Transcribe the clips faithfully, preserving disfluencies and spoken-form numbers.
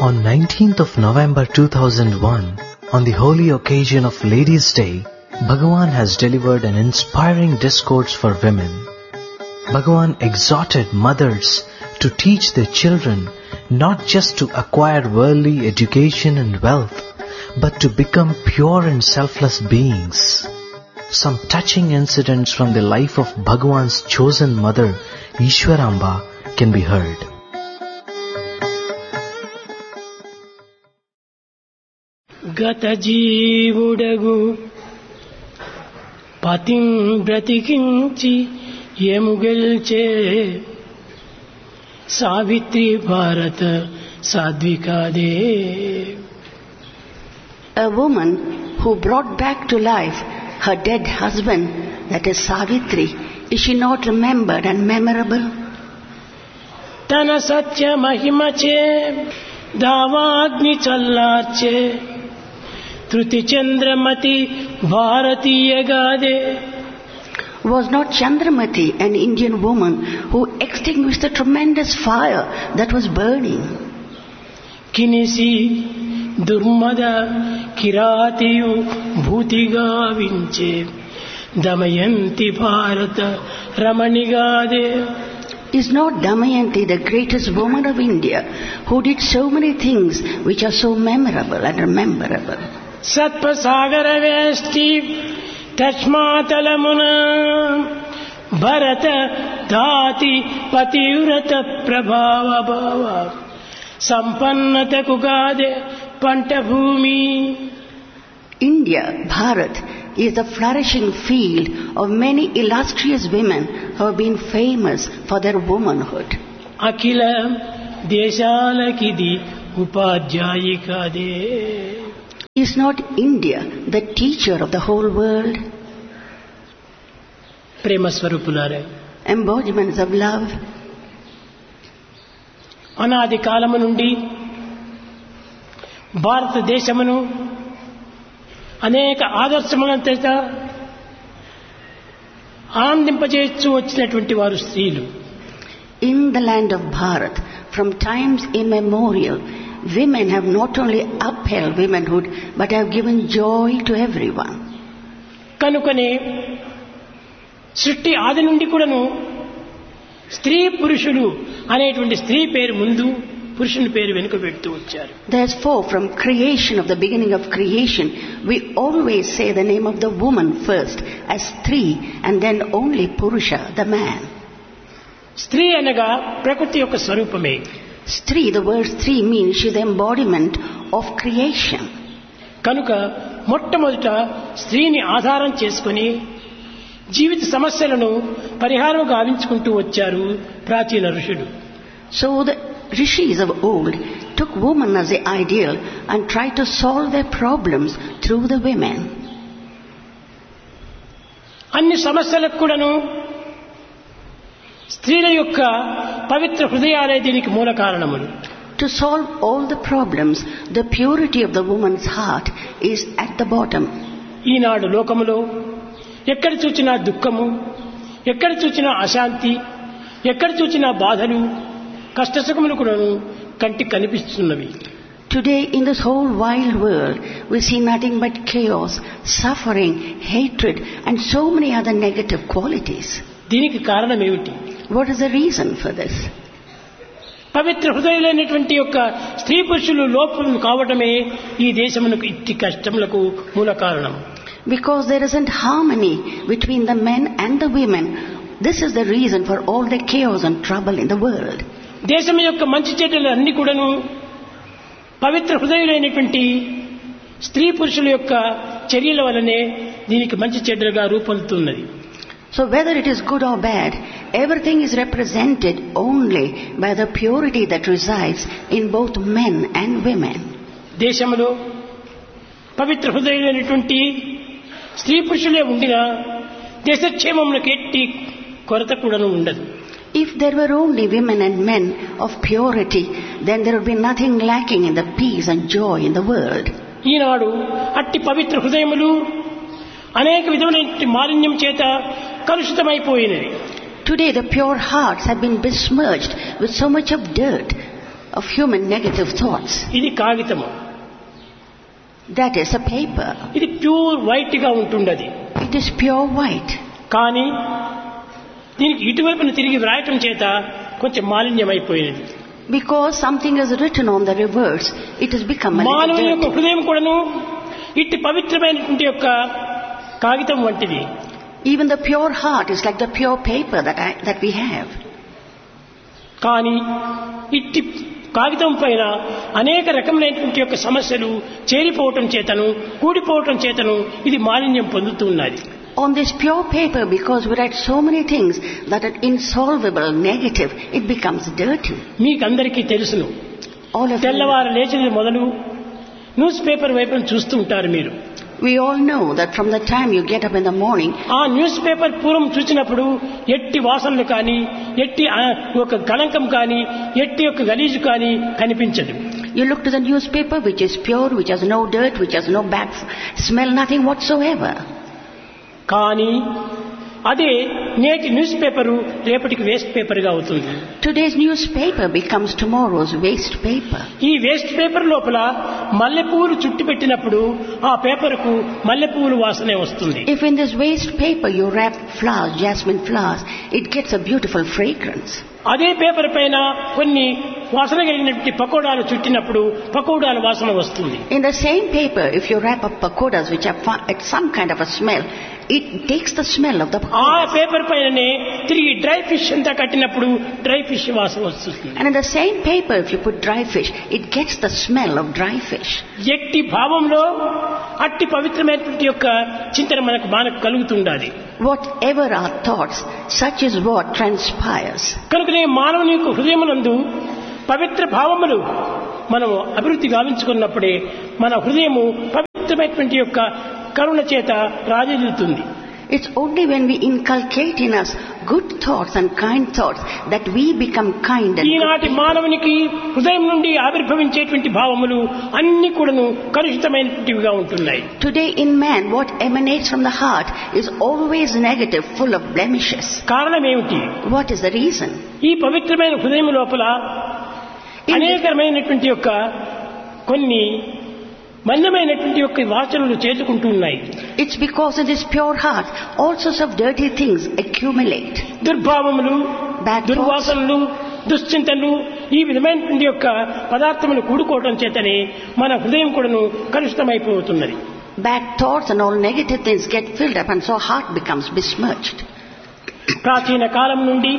On nineteenth of November two thousand one, on the holy occasion of Ladies' Day, Bhagavan has delivered an inspiring discourse for women. Bhagavan exhorted mothers to teach their children not just to acquire worldly education and wealth, but to become pure and selfless beings. Some touching incidents from the life of Bhagavan's chosen mother, Ishwaramba, can be heard. గత జీవుడగు పతిం బ్రతికించి యముగెల్చే సావిత్రి భారత సాధ్వికాదే. A woman who brought back to life her dead husband, that is Savitri, is she not remembered and memorable? తన సత్య మహిమచే దావాగ్ని చల్లార్చే Tritiya Chandramati భారతీయగాదే. Was not Chandramati an Indian woman who extinguished the tremendous fire that was burning? కినిసి దుర్మద కిరాతియు భూతిగా వించే Damayanti భారత రమణిగాదే. Is not Damayanti the greatest woman of India who did so many things which are so memorable and rememberable? సత్పసాగర వేష్టి తస్మాతలమున భరత దాతి పతివ్రత ప్రభావ భావ సంపన్నతకు గాదే పంట భూమి. India, Bharat, is the flourishing field of many illustrious women who have been famous for their womanhood. Akhila దేశాలకిది ఉపాధ్యాయికాదే. Is not India the teacher of the whole world? ప్రేమ స్వరూపులారా, Embodiments of love. అనాది కాలము నుండి భారతదేశమును అనేక ఆదర్శములను చేత ఆనందింపజేస్తూ వచ్చినటువంటి వారు స్త్రీలు. In the land of Bharat, from times immemorial, women have not only upheld womanhood, but have given joy to everyone. కనుకనే సృష్టి ఆది నుండి కూడాను స్త్రీ పురుషులు అనేటువంటి స్త్రీ పేరు ముందు, పురుషుని పేరు వెనుక పెడుతూ వచ్చారు. Therefore, from creation, of the beginning of creation, we always say the name of the woman first as Stri, and then only Purusha, the man. స్త్రీ అనగా ప్రకృతి యొక్క స్వరూపమే. Stri, the word Stri means she is the embodiment of creation. కనుక మొట్టమొదట స్త్రీని ఆధారం చేసుకుని జీవిత సమస్యలను పరిహారం గావించుకుంటూ వచ్చారు ప్రాచీన ఋషులు. So the rishis of old took woman as the ideal and tried to solve their problems through the women. అన్ని సమస్యలకు కూడాను స్త్రీల యొక్క పవిత్ర హృదయాలే దీనికి మూల కారణములు. To solve all the problems, the purity of the woman's heart is at the bottom. ఈనాడు లోకములో ఎక్కడ చూచినా దుఃఖము, ఎక్కడ చూచినా అశాంతి, ఎక్కడ చూచినా బాధలు, కష్టసుఖములు కూడాను కంటికి కనిపిస్తున్నవి. Today in this whole wild world, we see nothing but chaos, suffering, hatred and so many other negative qualities. దీనికి కారణం ఏమిటి? What is the reason for this? పవిత్ర హృదయులైనటువంటి యొక్క స్త్రీ పురుషులు లోపం కావటమే ఈ దేశమునకు ఇట్టి కష్టములకు మూల కారణం. Because there isn't harmony between the men and the women. This is the reason for all the chaos and trouble in the world. దేశం యొక్క మంచి చెడ్డలు అన్ని కూడాను పవిత్ర హృదయులైనటువంటి స్త్రీ పురుషుల యొక్క చర్యల వలనే దీనికి మంచి చెడ్డలుగా రూపొందుతున్నది. So whether it is good or bad, everything is represented only by the purity that resides in both men and women. దేశంలో పవిత్ర హృదయులైనటువంటి స్త్రీ పురుషులే ఉండినా దేశక్షేమమునకు ఎట్టి కొరత కూడాను ఉండదు. If there were only women and men of purity, then there would be nothing lacking in the peace and joy in the world. ఈనాడు అట్టి పవిత్ర హృదయములు అనేక విధమైన మాలిన్యం చేత కలుషితమైపోయినవి. Today the pure hearts have been besmirched with so much of dirt. of human negative thoughts. ఇది కాగితము. That is a paper. ఇది pure white గా ఉంటుండది. It is pure white. కానీ దీనికి ఇటువైపున తిరిగి వ్రాయటం చేత కొంచెం మాలిన్యమైపోయినది. Because something is written on the reverse, it has become a మానవుని యొక్క little హృదయం కూడాను ఇట్టి పవిత్రమైనటువంటి యొక్క కాగితం వంటిది. Even the pure heart is like the pure paper that I, that we have. కానీ ఇట్టి కాగితం పైన అనేక రకములైనటువంటి యొక్క సమస్యలు చేరిపోవటం చేతను కూడిపోవటం చేతను ఇది మాలిన్యం పొందుతున్నది. On this pure paper, because we write so many things that are insolvable, negative, it becomes dirty. మీకందరికీ తెలుసును. All of you, తెల్లవారు లేచినది మొదలు న్యూస్ పేపర్ వైపును చూస్తూ ఉంటారు మీరు. we all know that from the time you get up in the morning, ఆ news paper పూర్వం చూసినప్పుడు ఎట్టి వాసనలు కానీ ఎట్టి ఆ, ఒక కళంకం కానీ ఎట్టి యొక్క గలీజు కానీ కనిపించదు. you look to the newspaper which is pure, which has no dirt, which has no bad smell, nothing whatsoever. కానీ అదే నేటి న్యూస్ పేపరు రేపటికి వేస్ట్ పేపర్ గా అవుతుంది. Today's newspaper becomes tomorrow's waste paper. ఈ వేస్ట్ పేపర్ లోపల మల్లెపూలు చుట్టి పెట్టినప్పుడు ఆ పేపర్కు మల్లెపూలు వాసనే వస్తుంది. If in this waste paper you wrap flowers, jasmine flowers, it gets a beautiful fragrance. అదే పేపర్ పైన కొన్ని వాసన కలిగినటువంటి పకోడాలు చుట్టినప్పుడు పకోడాల వాసన వస్తుంది. In the same paper, if you wrap up pakodas which have fa- at some kind of a smell, it takes the smell of the ఆ pakodas. Paper పైననే తిరిగి డ్రై ఫిష్ అంతా కట్టినప్పుడు డ్రై ఫిష్ వాసన వస్తుంది. And in the same paper, if you put dry fish, it gets the smell of dry fish. ఎట్టి భావంలో అట్టి పవిత్రమైనటువంటి యొక్క చింతన మనకు మనకు కలుగుతుండాలి. Whatever our thoughts, such is what transpires. కనుకనే మానవుని యొక్క హృదయమునందు పవిత్ర భావములు మనము అభివృద్ధి గావించుకున్నప్పుడే మన హృదయము పవిత్రమైనటువంటి యొక్క కరుణ చేత రాజిల్లుతుంది. It's only when we inculcate in us good thoughts and kind thoughts that we become kind and ఈనాటి good. మానవునికి హృదయం నుండి ఆవిర్భవించేటువంటి భావములు అన్ని కూడాను కలుషితమైనటువంటివిగా ఉంటున్నాయి. Today in man, what emanates from the heart is always negative, full of blemishes. కారణం ఏమిటి? What is the reason? ఈ పవిత్రమైన హృదయం లోపల అనేకమైనటువంటి యొక్క కొన్ని మలినమైనటువంటి యొక్క వాసనలు చేర్చుకుంటూ ఉన్నాయి. It's because in this pure heart, all sorts of dirty things accumulate. దుర్భావములు, Bad thoughts, దుర్వాసనలు, దుశ్చింతలు ఈ విధమైనటువంటి యొక్క పదార్థములు కూడుకోవటం చేతనే మన హృదయం కూడాను కలుషితమైపోతున్నది. bad thoughts and all negative things get filled up and so heart becomes besmirched. ప్రాచీన కాలం నుండి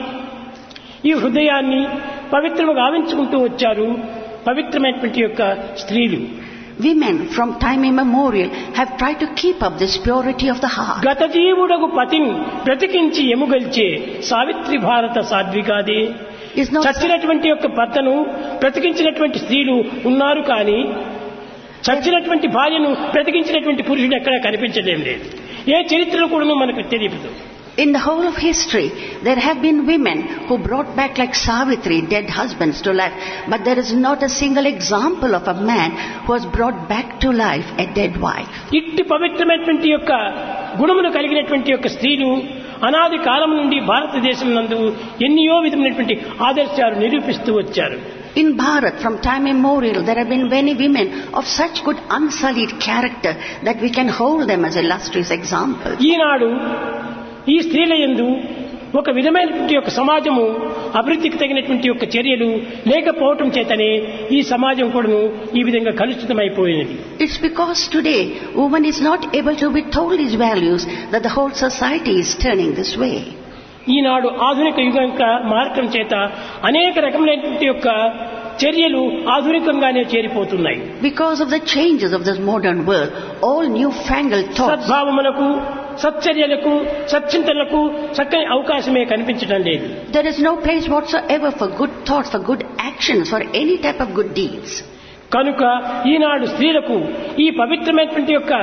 ఈ హృదయాన్ని పవిత్రముగా గావించుకుంటూ వచ్చారు పవిత్రమైనటువంటి యొక్క స్త్రీలు. Women from time immemorial have tried to keep up this purity of the heart. గత జీవుడకు పతిని బ్రతికించి ఎముగల్చే సావిత్రి భారత సాధ్వికాదే. Is not చచ్చినటువంటి యొక్క భర్తను బ్రతికించినటువంటి స్త్రీలు ఉన్నారు కానీ చచ్చినటువంటి భార్యను బ్రతికించినటువంటి పురుషుడు ఎక్కడా కనిపించలేం లేదు. ఏ చరిత్రను కూడా మనకు తెలియదు. in the whole of history, there have been women who brought back like Savitri, dead husbands to life, but there is not a single example of a man who has brought back to life a dead wife. ఇట్టి పవిత్రమైనటువంటి యొక్క గుణములు కలిగినటువంటి యొక్క స్త్రీలు అనాది కాలం నుండి భారతదేశం నందు ఎన్నో విధమైనటువంటి ఆదర్శాలు నిరూపిస్తూ వచ్చారు. In Bharat, from time immemorial, there have been many women of such good unsullied character that we can hold them as illustrious examples. ఈనాడు ఈ స్త్రీల యందు ఒక విధమైనటువంటి యొక్క సమాజము అభివృద్ధికి తగినటువంటి యొక్క చర్యలు లేకపోవటం చేతనే ఈ సమాజం కూడాను ఈ విధంగా కలుషితమైపోయినది. It's because today woman is not able to be told these values that the whole society is turning this way. ఈనాడు ఆధునిక యుగం మార్గం చేత అనేక రకములైనటువంటి యొక్క చర్యలు ఆధునికంగానే చేరిపోతున్నాయి. Because of the changes of this modern world, all newfangled thoughts, సద్భావములకు, సచ్చర్యలకు, సచ్చింతనలకు చక్కని అవకాశమే కనిపించడం లేదు. there is no place whatsoever for good thoughts, for good actions, for any type of good deeds. కనుక ఈనాడు స్త్రీలకు ఈ పవిత్రమైనటువంటి యొక్క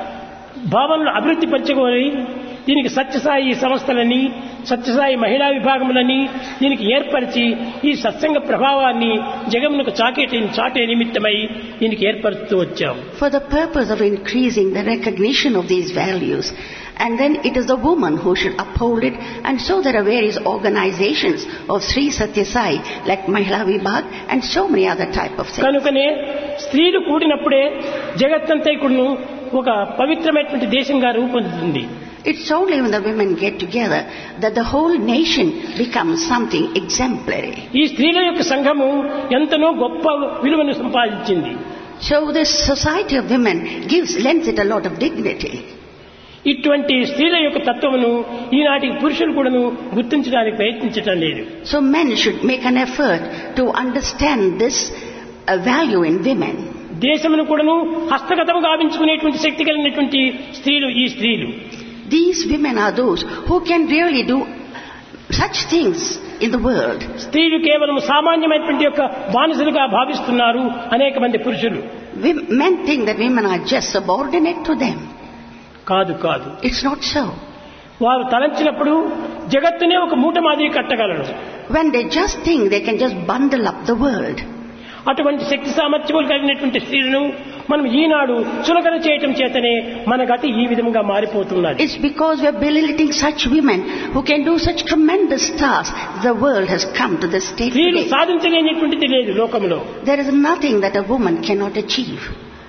భావనలు అభివృద్ధి పరచుకొని దీనికి సత్యసాయి సంస్థలని, సత్యసాయి మహిళా విభాగములని దీనికి ఏర్పరిచి ఈ సత్సంగ ప్రభావాన్ని జగమునకు చాకేటి చాటే నిమిత్తమై దీనికి ఏర్పరుస్తూ వచ్చాం. For the purpose of increasing the recognition of these values And then it is the woman who should uphold it. And so there are various organizations of Sri Satya Sai, like Mahila Vibhag and so many other type of things. కనుకనే స్త్రీలు కూడినప్పుడే జగత్తంతైకును ఒక పవిత్రమైనటువంటి దేశంగా రూపొందుతుంది. It's only when the women get together that the whole nation becomes something exemplary. ఈ స్త్రీల యొక్క సంఘము ఎంతనో గొప్ప విలువను సంపాదించింది. So this society of women gives lends it a lot of dignity. ఇటువంటి స్త్రీల యొక్క తత్వమును ఈనాటి పురుషులు కూడాను గుర్తించడానికి ప్రయత్నించటం లేదు. So men should make an effort to understand this uh, value in women. దేశమును కూడాను హస్తగతము గావించుకునేటువంటి శక్తి కలిగినటువంటి స్త్రీలు ఈ స్త్రీలు. These women are those who can really do such things in the world. స్త్రీలు కేవలం సామాన్యమైనటువంటి యొక్క బానిసలుగా భావిస్తున్నారు అనేక మంది పురుషులు. Men think that women are just subordinate to them. కాదు కాదు. It's not so. వారు తలంచినప్పుడు జగత్తునే ఒక మూట మాదిరి కట్టగలరు. When they just think they can just bundle up the world. అటువంటి శక్తి సామర్థ్యములు కలిగినటువంటి స్త్రీలను మనం ఈనాడు చులకన చేయటం చేతనే మన గతి ఈ విధంగా మారిపోతున్నది. It's because we are belittling such women who can do such tremendous tasks. The world has come to this state స్త్రీలు today. సాధించలేనిటువంటిది లేదు లోకంలో. There is nothing that a woman cannot achieve.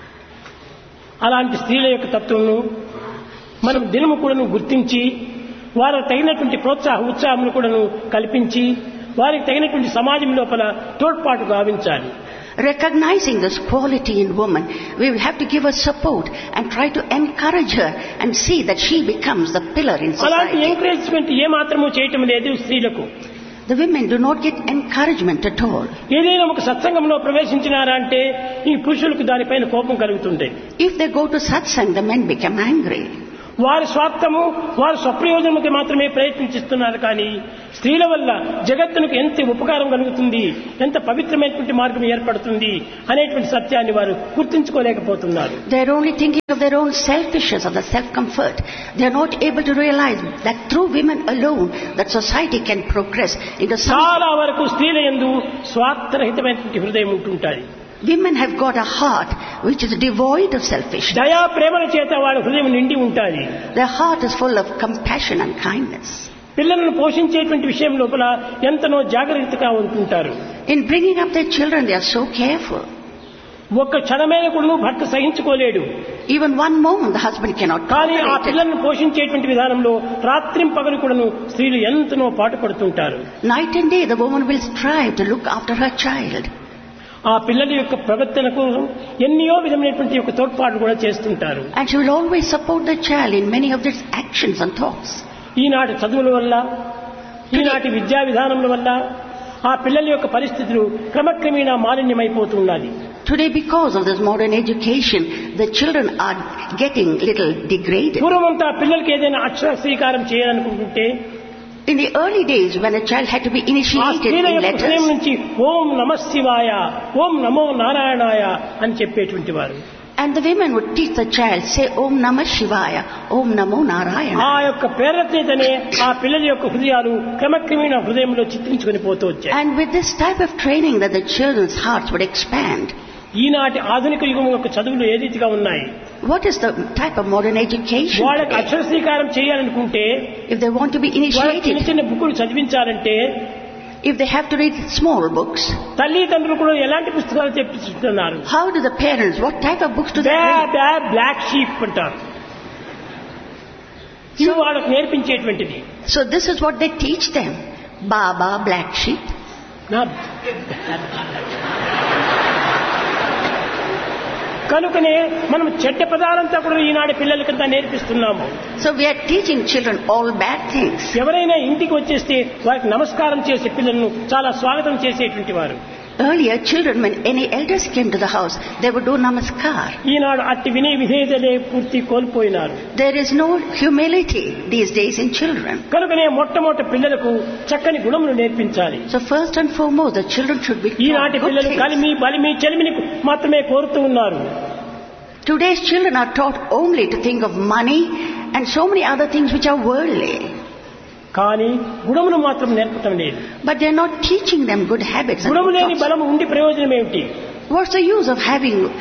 అలాంటి స్త్రీల యొక్క తత్వమును మనం దినము కూడాను గుర్తించి వారికి తగినటువంటి ప్రోత్సాహ ఉత్సాహములు కూడాను కల్పించి వారికి తగినటువంటి సమాజం లోపల తోడ్పాటు గావించాలి. Recognizing this quality in woman, we will have to give her support and try to encourage her and see that she becomes the pillar in అలాంటి society. ఎంకరేజ్మెంట్ ఏ మాత్రము చేయటం లేదు స్త్రీలకు. The women do not get encouragement at all. ఏదైనా ఒక సత్సంగంలో ప్రవేశించినారా అంటే ఈ పురుషులకు దానిపైన కోపం కలుగుతుంది. If they go to satsang, the men become angry. వారి స్వార్థము వారి స్వప్రయోజనముకి మాత్రమే ప్రయత్నిస్తున్నారు కానీ స్త్రీల వల్ల జగత్తునికి ఎంత ఉపకారం కలుగుతుంది, ఎంత పవిత్రమైనటువంటి మార్గం ఏర్పడుతుంది అనేటువంటి సత్యాన్ని వారు గుర్తించుకోలేకపోతున్నారు. They are only thinking of their own selfishness, of the self-comfort. They are not able to realize that through women alone that society can progress into something. చాలా వరకు స్త్రీల యందు స్వార్థరహితమైనటువంటి హృదయం ఉంటుంటాయి. Women have got a heart which is devoid of selfishness. దయా ప్రేమల చేత వారి హృదయం నిండి ఉంటాయి. Their heart is full of compassion and kindness. పిల్లలను పోషించేటువంటి విషయం లోపల ఎంతనో జాగ్రత్తగా ఉంటుంటారు. In bringing up their children, they are so careful. ఒక్క క్షణమైన కూడా భర్త సహించుకోలేడు. Even one moment the husband cannot కానీ ఆ tolerate it. పిల్లలను పోషించేటువంటి విధానంలో రాత్రింపగలు కూడాను స్త్రీలు ఎంతనో పాటుపడుతుంటారు. Night and day the woman will strive to look after her child. ఆ పిల్లల యొక్క ప్రవర్తనకు ఎన్నో విధమైనటువంటి యొక్క తోడ్పాటు కూడా చేస్తుంటారు. And she will always support the child in many of its actions and thoughts. ఈనాటి చదువుల వల్ల ఈనాటి విద్యా విధానముల వల్ల ఆ పిల్లల యొక్క పరిస్థితులు క్రమక్రమేణా మాలిన్యమైపోతున్నది. Today, because of this modern education, the children are getting little degraded. పూర్వమంతా పిల్లలకి ఏదైనా అక్షర స్వీకారం చేయాలనుకుంటే In the early days, when a child had to be ఆ initiated స్త్రీల in యొక్క హృదయం letters, నుంచి ఓం నమ శివాయ, ఓం నమో నారాయణాయ అని చెప్పేటువంటి వారు. and the women would teach the child, say Om Namah Shivaya, Om Namo Narayana. ఆ యొక్క ప్రేరణతోనే ఆ పిల్లల యొక్క హృదయాలు క్రమక్రమేణా హృదయంలో చిత్రించుకొని పోతూ వచ్చాయి. And with this type of training that the children's hearts would expand. ఈనాటి ఆధునిక యుగం యొక్క చదువులు ఏ రీతిగా ఉన్నాయి? What is the type of modern education వాళ్ళకి today? అక్షర స్వీకారం చేయాలనుకుంటే If they want to be వాళ్ళకి చిన్న initiated, చిన్న బుక్కులు చదివించాలంటే if they have to read small books, తల్లిదండ్రులు కూడా ఎలాంటి పుస్తకాలు తెప్పిస్తున్నారు? how do the parents, what type of books do they బ్యా read? బ్యా బ్లాక్ షీప్ అంటారు. ఇది వాళ్ళకి నేర్పించేటువంటిది. So this is what they teach them. Baba, black sheep. నా- కనుకనే మనం చెడ్డ పదాలంతా కూడా ఈనాడు పిల్లలకంతా నేర్పిస్తున్నాము. So we are teaching children all bad things. ఎవరైనా ఇంటికి వచ్చేస్తే వారికి నమస్కారం చేసే పిల్లలను చాలా స్వాగతం చేసేటువంటి వారు. Earlier, children, when any elders came to the house, they would do namaskar. ఈనాడు అట్టి వినయ విధేయతలే పూర్తి కోల్పోయినారు. There is no humility these days in children. కనుకనే మొట్టమొదటి పిల్లలకు చక్కని గుణములు నేర్పించాలి. So first and foremost, the children should be taught ఈనాటి good పిల్లలు things. కలిమి బలిమి చెలిమిని మాత్రమే కోరుతూ ఉన్నారు. Today's children are taught only to think of money and so many other things which are worldly. కానీ గుణమును మాత్రం నేర్పటం లేదు. But they are not teaching them good habits and గుణము good లేని thoughts. బలము ఉండి ప్రయోజనం ఏమిటి? What's the use of having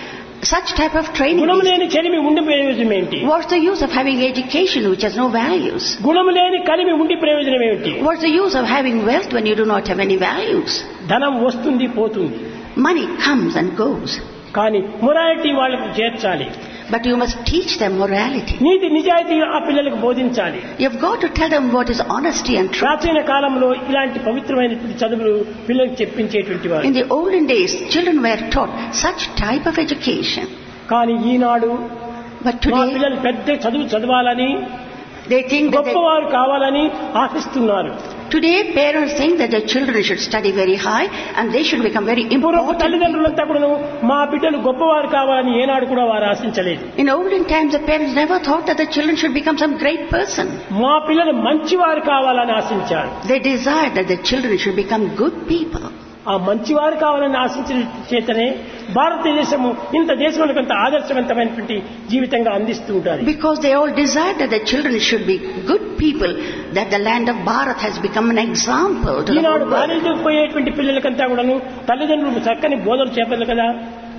Such type of training గుణము is, లేని చెలిమి ఉండి ప్రయోజనం ఏంటి? what's the use of having education which has no values? గుణము లేని కలిమి ఉండి ప్రయోజనం ఏమిటి? What's the use of having wealth when you do not have any values? ధనం వస్తుంది పోతుంది, Money comes and goes, కానీ మొరాలిటీ వాళ్ళకు చేర్చాలి. but you must teach them morality. నీతి నిజాయితీ ఆ పిల్లలకు బోధించాలి. You've got to tell them what is honesty and truth. ప్రాచీన కాలంలో ఇలాంటి పవిత్రమైనటువంటి చదువులు పిల్లలకు చెప్పించేటువంటి వారు. In the olden days, children were taught such type of education. కానీ ఈనాడు But మా today, పిల్లలు పెద్ద చదువు చదవాలని, they think that they, గొప్పవారు కావాలని ఆశిస్తున్నారు. today parents think that their children should study very high and they should become very పూర్వపు important. తల్లిదండ్రులంతా కూడా మా బిడ్డలు గొప్పవారు కావాలని ఏనాడు కూడా వారు ఆశించలేదు. In olden times, the parents never thought that the children should become some great person. మా పిల్లలు మంచివారు కావాలని ఆశించారు. They desired that the children should become good people. ఆ మంచివారు కావాలని ఆశించిన చేతనే భారతదేశము ఇంత దేశంలో కొంత ఆదర్శవంతమైనటువంటి జీవితంగా అందిస్తూ ఉంటారు. Because they all desired that the children should be good people, that the land of Bharat has become an example to the Eenadu whole world. కాలేజీకి పోయేటువంటి పిల్లలకంతా కూడాను తల్లిదండ్రులు చక్కని బోధన చెప్పదు కదా.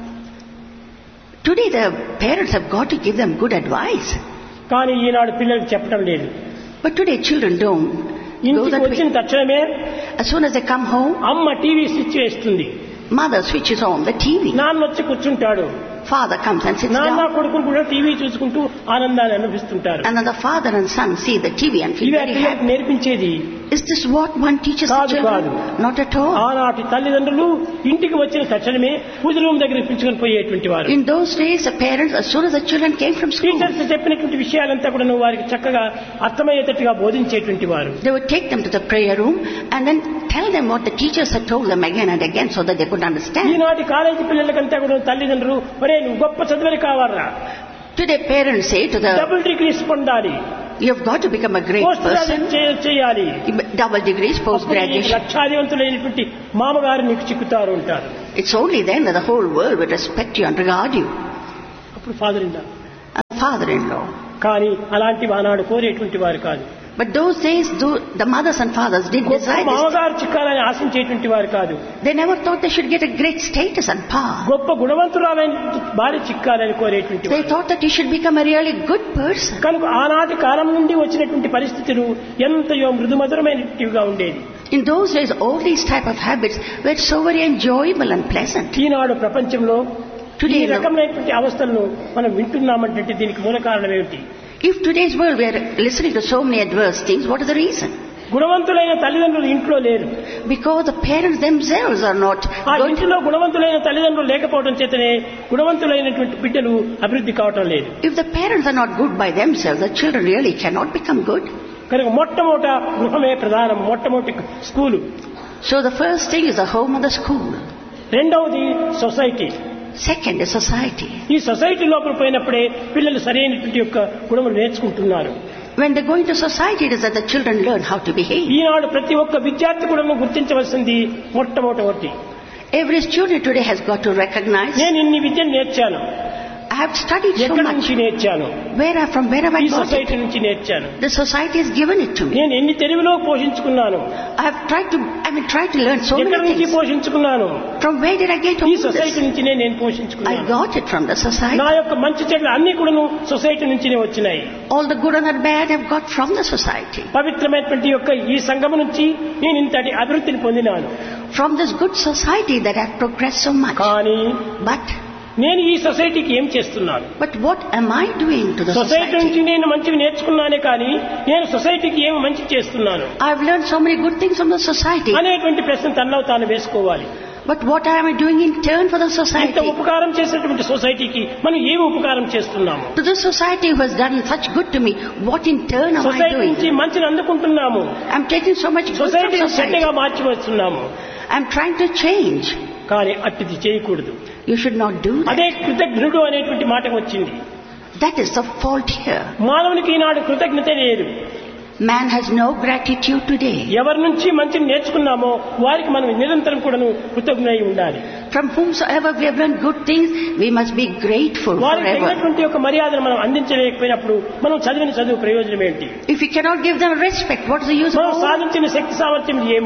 Today the parents have got to give them good advice. కానీ ఈనాడు పిల్లలకు చెప్పడం లేదు. But today children don't go ఇంటికి that వచ్చిన way. తక్షణమే As soon as they come home, అమ్మ టీవీ స్విచ్ వేస్తుంది, mother switches on the T V. నాన్న వచ్చి కూర్చుంటాడు, Father comes and sits నాన్న down. కొడుకును కూడా టీవీ చూసుకుంటూ ఆనందాన్ని అనుభవిస్తుంటారు. And then the father and son see the T V and feel ఇవి very పిల్లలకు happy. నేర్పించేది Is this what one teaches the కాదు, కాదు. children? Not at all. ఆనాటి తల్లిదండ్రులు ఇంటికి వచ్చిన తక్షణమే పూజ రూమ్ దగ్గర పిలుచుకొని పోయేటువంటి వారు. In those days, the parents, as soon as the children came from school, teachers చెప్పినటువంటి విషయాలంతా కూడా వారికి చక్కగా అర్థమయ్యేటట్టుగా బోధించేటువంటి వారు. they would take them to the prayer room and then tell them what the teachers had told them again and again so that they could understand. ఈనాటి college పిల్లలకంతా కూడా తల్లిదండ్రులు ఒరే నువ్వు గొప్ప చదువులు కావాలరా, Today, parents say to the, double degrees పొందాలి, you've got to become a great post person, graduate చేయాలి, double degrees, post-graduation. లక్షాధివంతులైనటువంటి మామగారు నీకు చిక్కుతారు ఉంటారు. It's only then that the whole world would respect you and regard you. అప్పుడు father in law. And father-in-law. కానీ అలాంటి ఆనాడు కోరేటువంటి వారు కాదు. But those days, tho- the mothers and fathers didn't గొప్ప desire this. మామగారు చిక్కాలని ఆశించేటువంటి వారు కాదు. They never thought they should get a great status and power. గొప్ప గుణవంతురాలైన భార్య చిక్కాలని కోరేటువంటి They వారు. thought that you should become a really good person. కనుక ఆనాటి కాలం నుండి వచ్చినటువంటి పరిస్థితులు ఎంతయో మృదుమధురమైనటివిగా ఉండేది. In those days, all these type of habits were so very enjoyable and pleasant. ఈనాడు ప్రపంచంలో ఈ Today, no. రకమైనటువంటి అవస్థలను మనం వింటున్నామంటే దీనికి మూల కారణం ఏమిటి? If today's world we are listening to so many adverse things, what is the reason? గుణవంతులైన తల్లిదండ్రులు ఇంట్లో లేరు. Because the parents themselves are not ఆ good. ఇంటిలో గుణవంతులైన తల్లిదండ్రులు లేకపోవడం చేతనే గుణవంతులైనటువంటి బిడ్డలు అభివృద్ధి కావటం లేదు. If the parents are not good by themselves, the children really cannot become good. కనుక మొట్టమొదట గృహమే ప్రధానం, మొట్టమొదటి school, So the first thing is the home and the school. రెండవది సొసైటీ. Second is society. ఈ సొసైటీ లోపల పోయినప్పుడే పిల్లలు సరైనటువంటి యొక్క గుణములు నేర్చుకుంటున్నారు. When they go into society, it is that the children learn how to behave. ఈనాడు ప్రతి ఒక్క విద్యార్థి కూడా గుర్తించవలసింది మొట్టమొదటి, Every student today has got to recognize, నేను ఇన్ని విద్యను నేర్చాను, I have studied so ఎక్కడి much. నుంచి నేర్చాను, Where I, from where have I ఈ got సొసైటీ it? నుంచి నేర్చాను. The society has given it to me. నేను ఎన్ని తెలివిలో పోషించుకున్నాను, I have tried to, I mean, tried to learn so ఎక్కడి many నుంచి things. పోషించుకున్నాను, From where did I get ఈ all society this? నుంచినే నేను I పోషించుకున్నాను. got it from the society. నా యొక్క మంచి చెడ్డలు అన్ని కూడాను సొసైటీ నుంచినే వచ్చినాయి. All the good and the bad I've got from the society. పవిత్రమైనటువంటి యొక్క ఈ సంఘం నుంచి నేను ఇంతటి అభివృద్ధిని పొందినాను. From this good society that I've progressed so much. కానీ But, నేను ఈ సొసైటీకి ఏం చేస్తున్నాను? but what am I doing to the society నుంచి society? నేను మంచివి నేర్చుకున్నానే కానీ నేను సొసైటీకి ఏమి మంచి చేస్తున్నాను I've learned so many good things from the society. అనేటువంటి ప్రశ్న తనలో తాను వేసుకోవాలి. But what am I doing in turn for the ఇంత society? ఉపకారం చేసినటువంటి సొసైటీకి మనం ఏమి ఉపకారం చేస్తున్నాము? To the society who has done such good to me, what in turn am I society నుంచి doing? మంచిని అందుకుంటున్నాము, I'm taking so much good from సొసైటీని society. చెడ్డగా మార్చి వస్తున్నాము. I'm trying to change. కానీ అట్టిది చేయకూడదు. You should not do that. అదే కృతజ్ఞుడు అనేటువంటి మాట వచ్చింది. That is the fault here. మానవునికి ఈనాడు కృతజ్ఞత లేదు. Man has no gratitude today. ఎవరి నుంచి మంచిని నేర్చుకున్నామో వారికి మనం నిరంతరం కూడాను కృతజ్ఞులై ఉండాలి. From whomsoever we have learned good things, we must be grateful వారికి forever. తగినటువంటి ఒక మర్యాదను మనం అందించలేకపోయినప్పుడు మనం చదివిన చదువు ప్రయోజనం ఏంటి? If we cannot give them respect, what is the use మనం of all? సాధించిన శక్తి సామర్థ్యం ఏమిటి?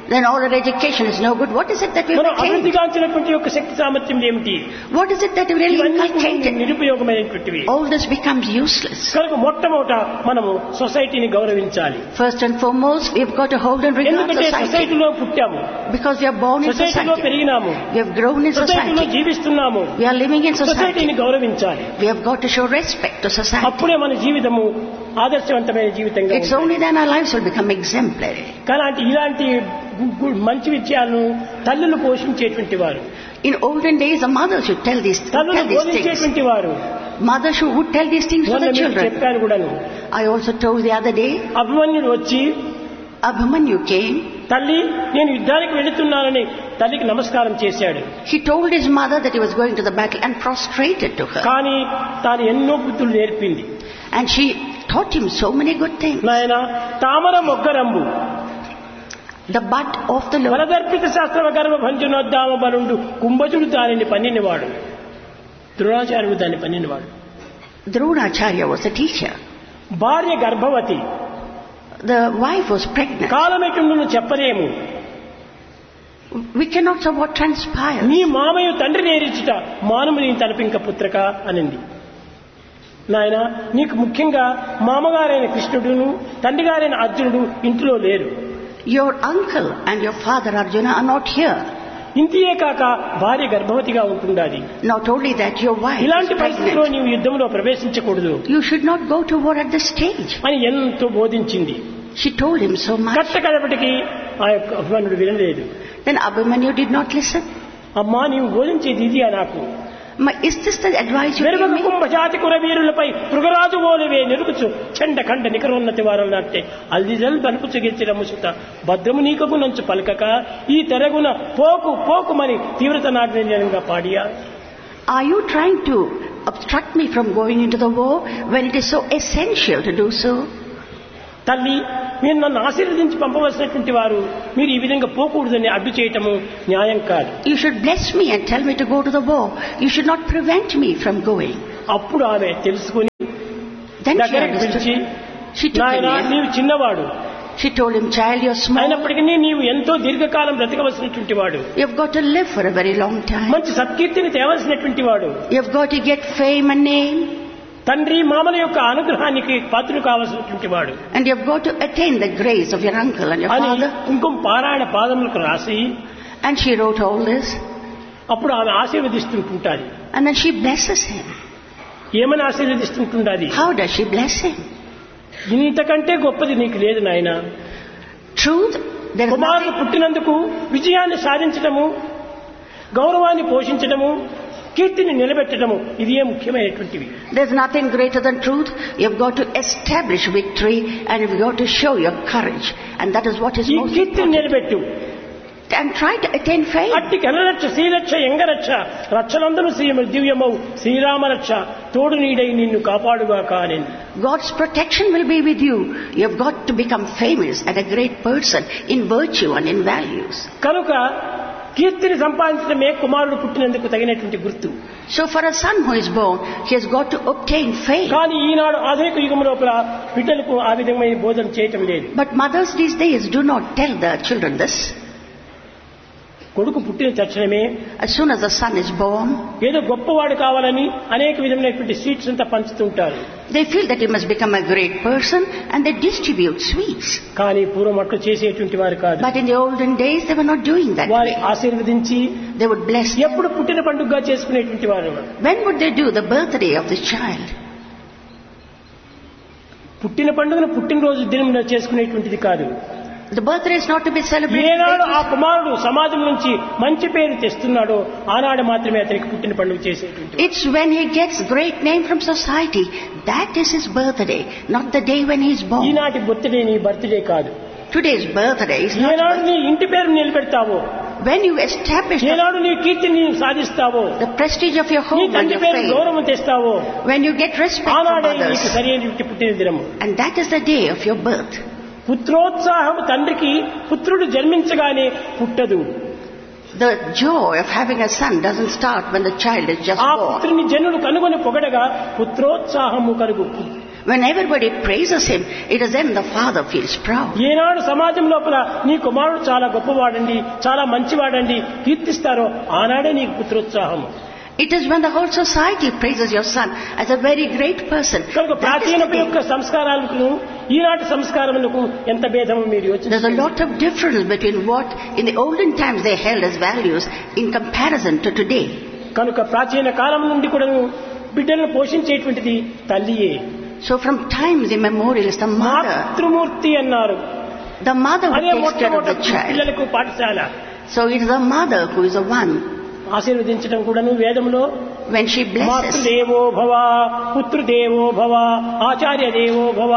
then all our education is no good. What is it that we've మనం attained? అభివృద్ధిగాంచినటువంటి యొక్క శక్తి సామర్థ్యం ఏమిటి? What is it that we really ఇవన్నీ కూడా inculcated? నిరుపయోగమైనటువంటివి. All this becomes useless. కనుక మొట్టమొదట మనము సొసైటీని గౌరవించాలి. First and foremost, we've got to hold and regard ఎందుకంటే society. సొసైటీలో పుట్టాము, Because we are born in సొసైటీలో society. పెరిగినాము, We have grown in సొసైటీలో society. జీవిస్తున్నాము. We are living in society. సొసైటీని గౌరవించాలి. We have got to show respect to society. అప్పుడే మన జీవితము ఆదర్శవంతమైన జీవితంగా It's ఉంటుంది. only then our lives will become exemplary. కానీ ఇలాంటి గు- గు- మంచి విషయాలను తల్లులు పోషించేటువంటి వారు, In olden days, a mother should tell these, తల్లులు tell these things. బోధించేటువంటి వారు. Mother should, would tell these things to మొన్న the మీకు children. చెప్పాను కూడాను. I also told the other day, అభిమన్యుడు వచ్చి, Abhimanyu came. తల్లి నేను యుద్ధానికి వెళుతున్నానని తల్లికి నమస్కారం చేశాడు. He told his mother that he was going to the battle and prostrated to her. కానీ తాను ఎన్నో బుద్ధులు నేర్పింది. And she taught him so many good things. నాయన తామర మొగ్గరంబు The bud of the Lord. బలదర్పిత శాస్త్రవ గర్భ భంజనోద్దామ బలుండు కుంభజుడు దానిని పన్నినవాడు, ద్రోణాచార్యుడు దాన్ని పన్నినవాడు. Dronacharya was a teacher. భార్య గర్భవతి, The wife was pregnant. కాలమెటుండును చెప్పలేము. We cannot say what transpired. నీ మామయ్య తండ్రి నేరిచుట మానము నీ తలపింక పుత్రక అనింది. నాయన నీకు ముఖ్యంగా మామగారైన కృష్ణుడును తండ్రిగారైన అర్జునుడు ఇంటిలో లేరు. Your uncle and your father Arjuna are not here. ఇంతియే కాక భార్య గర్భవతిగా ఉంటుండాలి. Not only that, your wife ఇలాంటి is పరిస్థితిలో pregnant. నీవు యుద్ధంలో ప్రవేశించకూడదు You should not go to war at this stage. అని ఎంతో బోధించింది. She told him so much. కట్ట కడపటికి ఆ యొక్క అభిమన్యుడు వినలేదు. Then Abhimanyu did not listen. అమ్మా నీవు బోధించేది ఇది నాకు. Ma, is this the advice you give వెనుక me? కుంభజాతి కురవీరులపై మృగరాజు ఓలివే నిరుకుచు చెండ కండ నికరోన్నతి వారం నాటే అల్దిజల్ బలుపుచు గెలిచిన ముసుత భద్రము నీకకు నంచు పలకక ఈ తెరగున పోకు పోకుమని తీవ్రత నాగ్నంగా పాడియా. Are you trying to obstruct me from going into the war when it is so essential to do so? తల్లి మీరు నన్ను ఆశీర్వదించి పంపవలసినటువంటి వారు మీరు ఈ విధంగా పోకూడదని అడ్డు చేయటము న్యాయం కాదు. You should bless me and tell me to go to the war. You should not prevent me from going. అప్పుడు ఆమె తెలుసుకుని Then she దగ్గరకు పిలిచి, understood. She took him నాయన near. నీవు చిన్నవాడు, She told him, child, you're small. అయినప్పటికీ నీవు ఎంతో దీర్ఘకాలం బ్రతకవలసినటువంటి వాడు, You've got to live for a very long time. మంచి సత్కీర్తిని తేవలసినటువంటి వాడు, You've got to get fame and name. తండ్రి మామల యొక్క అనుగ్రహానికి పాత్రుడు కావలసినటువంటి వాడు And you've got to attain the grace of your uncle and your అని father. కుంకుమ పారాయణ పాదములకు రాసి And she wrote all this. అప్పుడు ఆమె ఆశీర్వదిస్తుంటుంటాది. And then she blesses him. ఏమని ఆశీర్వదిస్తుంటుండాది? How does she bless him? ఇంతకంటే గొప్పది నీకు లేదు నాయన. Truth, there is కుమారుడు nothing. పుట్టినందుకు విజయాన్ని సాధించడము, గౌరవాన్ని పోషించడము, కీర్తిని నిలబెట్టడము ఇదే ముఖ్యమైనటువంటివి. There's nothing greater than truth. You've got to establish victory and you've got to show your courage. And that is what is ఈ most కీర్తిని important. నిలబెట్టు. And try to attain fame. అట్టి కనరక్ష శ్రీరక్ష ఎంగరక్ష రక్షలందరూ శ్రీమ దివ్యమౌ శ్రీరామరక్ష తోడు నీడై నిన్ను కాపాడుగా కాని. God's protection will be with you. You've got to become famous and a great person in virtue and in values. కనుక కీర్తిని సంపాదించడమే కుమారుడు పుట్టినందుకు తగినటువంటి గుర్తు. So for a son who is born, he has got to obtain fame. కానీ ఈనాడు ఆధునిక యుగం లోపల బిడ్డలకు ఆ విధమైన బోధన చేయటం లేదు. But mothers these days do not tell their children this. కొడుకు పుట్టిన తక్షణమే As soon as the son is born, ఏదో గొప్పవాడు కావాలని అనేక విధమైనటువంటి స్వీట్స్ అంతా పంచుతుంటారు. they feel that he must become a great person and they distribute sweets. కానీ పూర్వం అట్లు చేసేటువంటి వారు కాదు. But in the olden days, they were not doing that వారి way. ఆశీర్వదించి They would bless them. ఎప్పుడు పుట్టిన పండుగగా చేసుకునేటువంటి వారు. When would they do the birthday of the child? పుట్టిన పండుగను పుట్టినరోజు దినం చేసుకునేటువంటిది కాదు. The birthday is not to be celebrated. ఏనాడు ఆ కుమారుడు సమాజం నుంచి మంచి పేరు తెస్తున్నాడో ఆనాడు మాత్రమే అతనికి పుట్టిన పండుగ చేసేటువంటి. It's when he gets great name from society. That is his birthday, not the day when he is born. ఈనాటి బర్త్డే నీ బర్త్డే కాదు. Today's birthday is not ఏనాడు birthday. నీ ఇంటి పేరు నిలబెడతావో, When you establish the, ఏనాడు నీ కీర్తిని నీవు సాధిస్తావో, the prestige of your నీ home and తండ్రి your పేరు fame, గౌరవం తెస్తావో, when you get respect from ఆనాడే నీకు others, సరైన పుట్టిన దినము. and that is the day of your birth. పుత్రోత్సాహం తండ్రికి పుత్రుడు జన్మించగానే పుట్టదు. The joy of having a son doesn't start when the child is just ఆ born. పుత్రుని జనుడు కనుగొని పొగడగా పుత్రోత్సాహము కలుగు. When everybody praises him, it is then the father feels proud. ఏనాడు సమాజం లోపల నీ కుమారుడు చాలా గొప్పవాడండి, చాలా మంచివాడండి కీర్తిస్తారో ఆనాడే నీకు పుత్రోత్సాహం. It is when the whole society praises your son as a very great person. కనుక ప్రాచీన యొక్క సంస్కారాలకు ఈనాటి సంస్కారములకు ఎంత భేదము మీరు యోచించండి. There's a lot of difference between what in the olden times they held as values in comparison to today. కనుక ప్రాచీన కాలం నుండి కూడా బిడ్డలను పోషించేటువంటిది తల్లియే. So from times immemorial is the mother. మాతృమూర్తి అన్నారు. The mother who takes care of the child. పిల్లలకు పాఠశాల. So it is the mother who is the one. ఆశీర్వదించడం కూడాను వేదంలో when she blesses. మాతృదేవో భవ, పుత్రదేవో భవ, ఆచార్య దేవో భవ.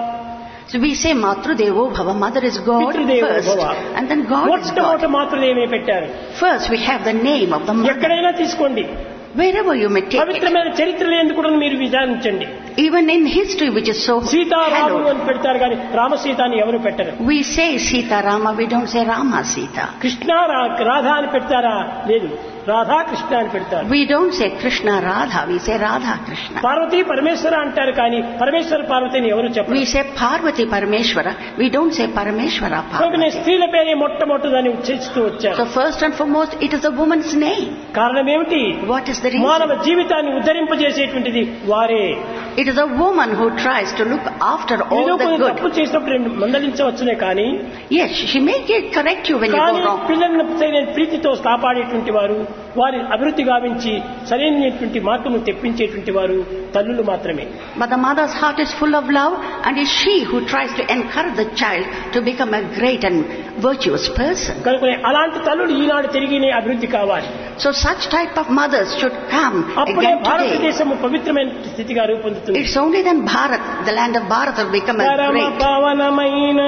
So we say Matrudevo Bhava, mother is God first, and then God is God. మాతృదేవే పెట్టారు. First we have the name of the mother. ఎక్కడైనా తీసుకోండి, wherever you may take it. పవిత్రమైన చరిత్రలు ఎందుకు కూడా మీరు విచారించండి. Even in history which is so సీతారాములు అని పెడతారు కానీ రామ సీత అని ఎవరు పెట్టరు. We say Sita Rama, we don't say Rama Sita. Krishna Radha అని పెడతారా? లేదు, రాధా కృష్ణ అని పెడతారు. We don't say Krishna Radha, we say Radha Krishna. Parvati పరమేశ్వర అంటారు కానీ పరమేశ్వర పార్వతిని ఎవరు చెప్పరు. We say Parvati Parameshwara, we don't say Parameshwara Parvati. స్త్రీల పేరే మొట్టమొదటిదాన్ని ఉచ్చరిస్తూ వచ్చారు. So first and foremost it is a woman's name. కారణం ఏమిటి? What is the reason? మానవ జీవితాన్ని ఉద్ధరింపజేసేటువంటిది వారే. It is a woman who tries to look after all the good. తప్పు చేసినప్పుడు మందలించవచ్చునే కానీ, yes, she may get correct you when you go wrong. పిల్లలను ప్రీతితో కాపాడేటువంటి వారు, వారి అభివృద్ధి గావించి సరైనటువంటి మార్గము తెప్పించేటువంటి వారు తల్లులు మాత్రమే. But the mother's heart is full of love, and it's she who tries to encourage the child to become a great and virtuous person. కనుక అలాంటి తల్లులు ఈనాడు తిరిగినే అభివృద్ధి కావాలి. So such type of mothers should come అప్పుడే again today. భారతదేశము పవిత్రమైన స్థితిగా రూపొందుతుంది. It's only then Bharat, the land of Bharat, will become a great. పవనమైన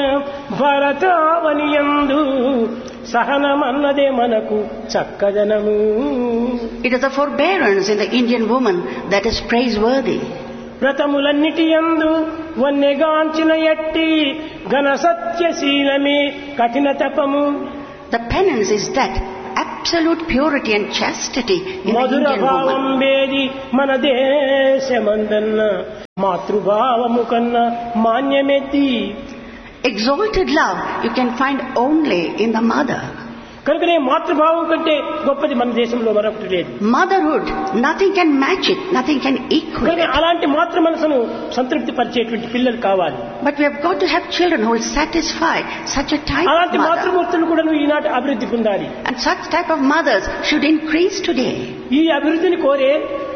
భరతావనియందు సహనమన్నదే మనకు చక్కదనము. It is the forbearance in the Indian woman that is praiseworthy. వ్రతములన్నిటి యందు వన్నెగాంచిన ఎట్టి ఘన సత్యశీలమే కఠిన తపము. The penance is that absolute purity and chastity in the Indian woman. వేది మన దేశమందన్న మాతృభావము కన్నా మాన్యమెత్తి. Exalted love you can find only in the mother. కనుకనే మాతృభావం కంటే గొప్పది మన దేశంలో మరొకటి లేదు. Motherhood, nothing can match it, nothing can equal it. అలాంటి మాతృ మనసును సంతృప్తి పరిచేటువంటి పిల్లలు కావాలి. But we have got to have children who will satisfy such a type of అలాంటి mother. మాతృమూర్తులు కూడా ఈనాటి అభివృద్ధి పొందాలి. And such type of mothers should increase today. ఈ అభివృద్ధిని కోరే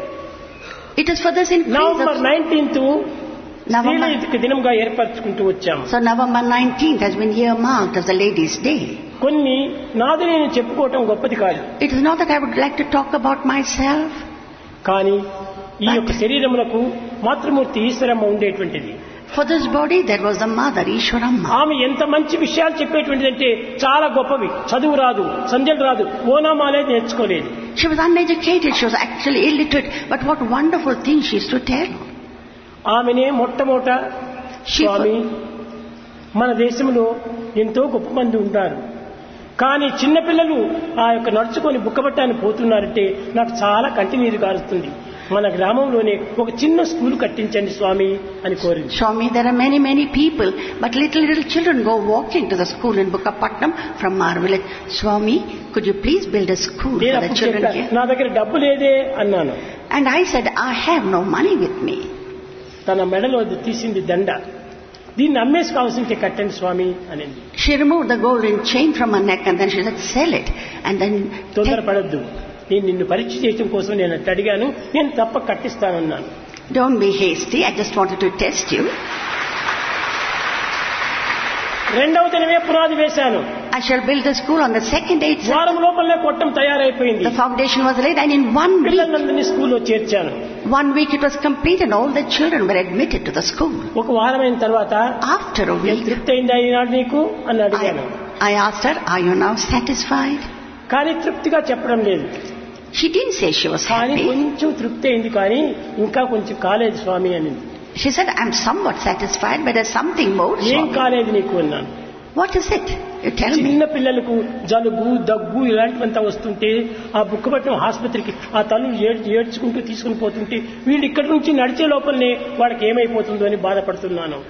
It is for this increase. November nineteenth November. దినంగా ఏర్పరచుకుంటూ వచ్చాము. So November nineteenth has been earmarked as the Ladies' Day. కొన్ని నాది నేను చెప్పుకోవటం గొప్పది కాదు. It is not that I would like to talk about myself. కానీ ఈ యొక్క శరీరములకు మాతృమూర్తి ఈశ్వరమ్మ ఉండేటువంటిది. For this body there was the mother Ishwaramma. ఆమె ఎంత మంచి విషయాలు చెప్పేటువంటిది అంటే చాలా గొప్పవి. చదువు రాదు, సంధ్యలు రాదు, ఓనామాలే నేర్చుకోలేదు. She was uneducated, she was actually illiterate, but what wonderful things she used to tell. ఆమెనే మొట్టమొదట స్వామి మన దేశంలో ఎంతో గొప్ప మంది ఉంటారు, కానీ చిన్నపిల్లలు ఆ యొక్క నడుచుకొని బుక్కబట్టాన్ని పోతున్నారంటే నాకు చాలా కంటినీరు కారుస్తుంది. మన గ్రామంలోనే ఒక చిన్న స్కూల్ కట్టించండి స్వామి అని కోరింది. Swami, there are many many people, but little little children go walking to the school in Bukkapatnam from our village. Swami, could you please build a school for the children here? నా దగ్గర డబ్బు లేదే అన్నాను. And I said, I have no money with me. తన మెడలో తీసింది దండ, దీన్ని అమ్మేసి కావాల్సింటే కట్టండి స్వామి అనింది. She removed the golden chain from her neck and then she said, sell it. And then తొందరపడద్దు, నేను నిన్ను పరీక్ష చేయడం కోసం నేను అట్లా అడిగాను, నేను తప్ప కట్టిస్తానన్నాను. Don't be hasty, I just wanted to test you. రెండవ దినమే పునాది వేశాను. I shall build the school on the second day itself. వారం లోపలనే కొట్టం తయారైపోయింది. The foundation was laid and in one week పిల్లలందరినీ స్కూల్లో చేర్చాను. One week it was complete and all the children were admitted to the school. ఒక వారం అయిన తర్వాత After a week, తృప్తి అయిందా ఈనాడు నీకు అని అడిగాను. I, I asked her, are you now satisfied? కానీ తృప్తిగా చెప్పడం లేదు. She didn't say she was కానీ happy. కొంచెం తృప్తి అయింది కానీ ఇంకా కొంచెం కాలేదు స్వామి అని. She said, I'm somewhat satisfied, but there's something more. ఏం Swami. కాలేదు నీకు అన్నాను. What is it? You tell me. చిన్న పిల్లలకు జలుబు దగ్గు ఇలాంటివంతా వస్తుంటే ఆ బుక్కపట్నం ఆసుపత్రికి ఆ తల్లు ఏడ్చుకుంటూ తీసుకుని పోతుంటే వీళ్ళు ఇక్కడి నుంచి నడిచే లోపలనే వాళ్ళకి ఏమైపోతుందో అని బాధపడుతున్నాను.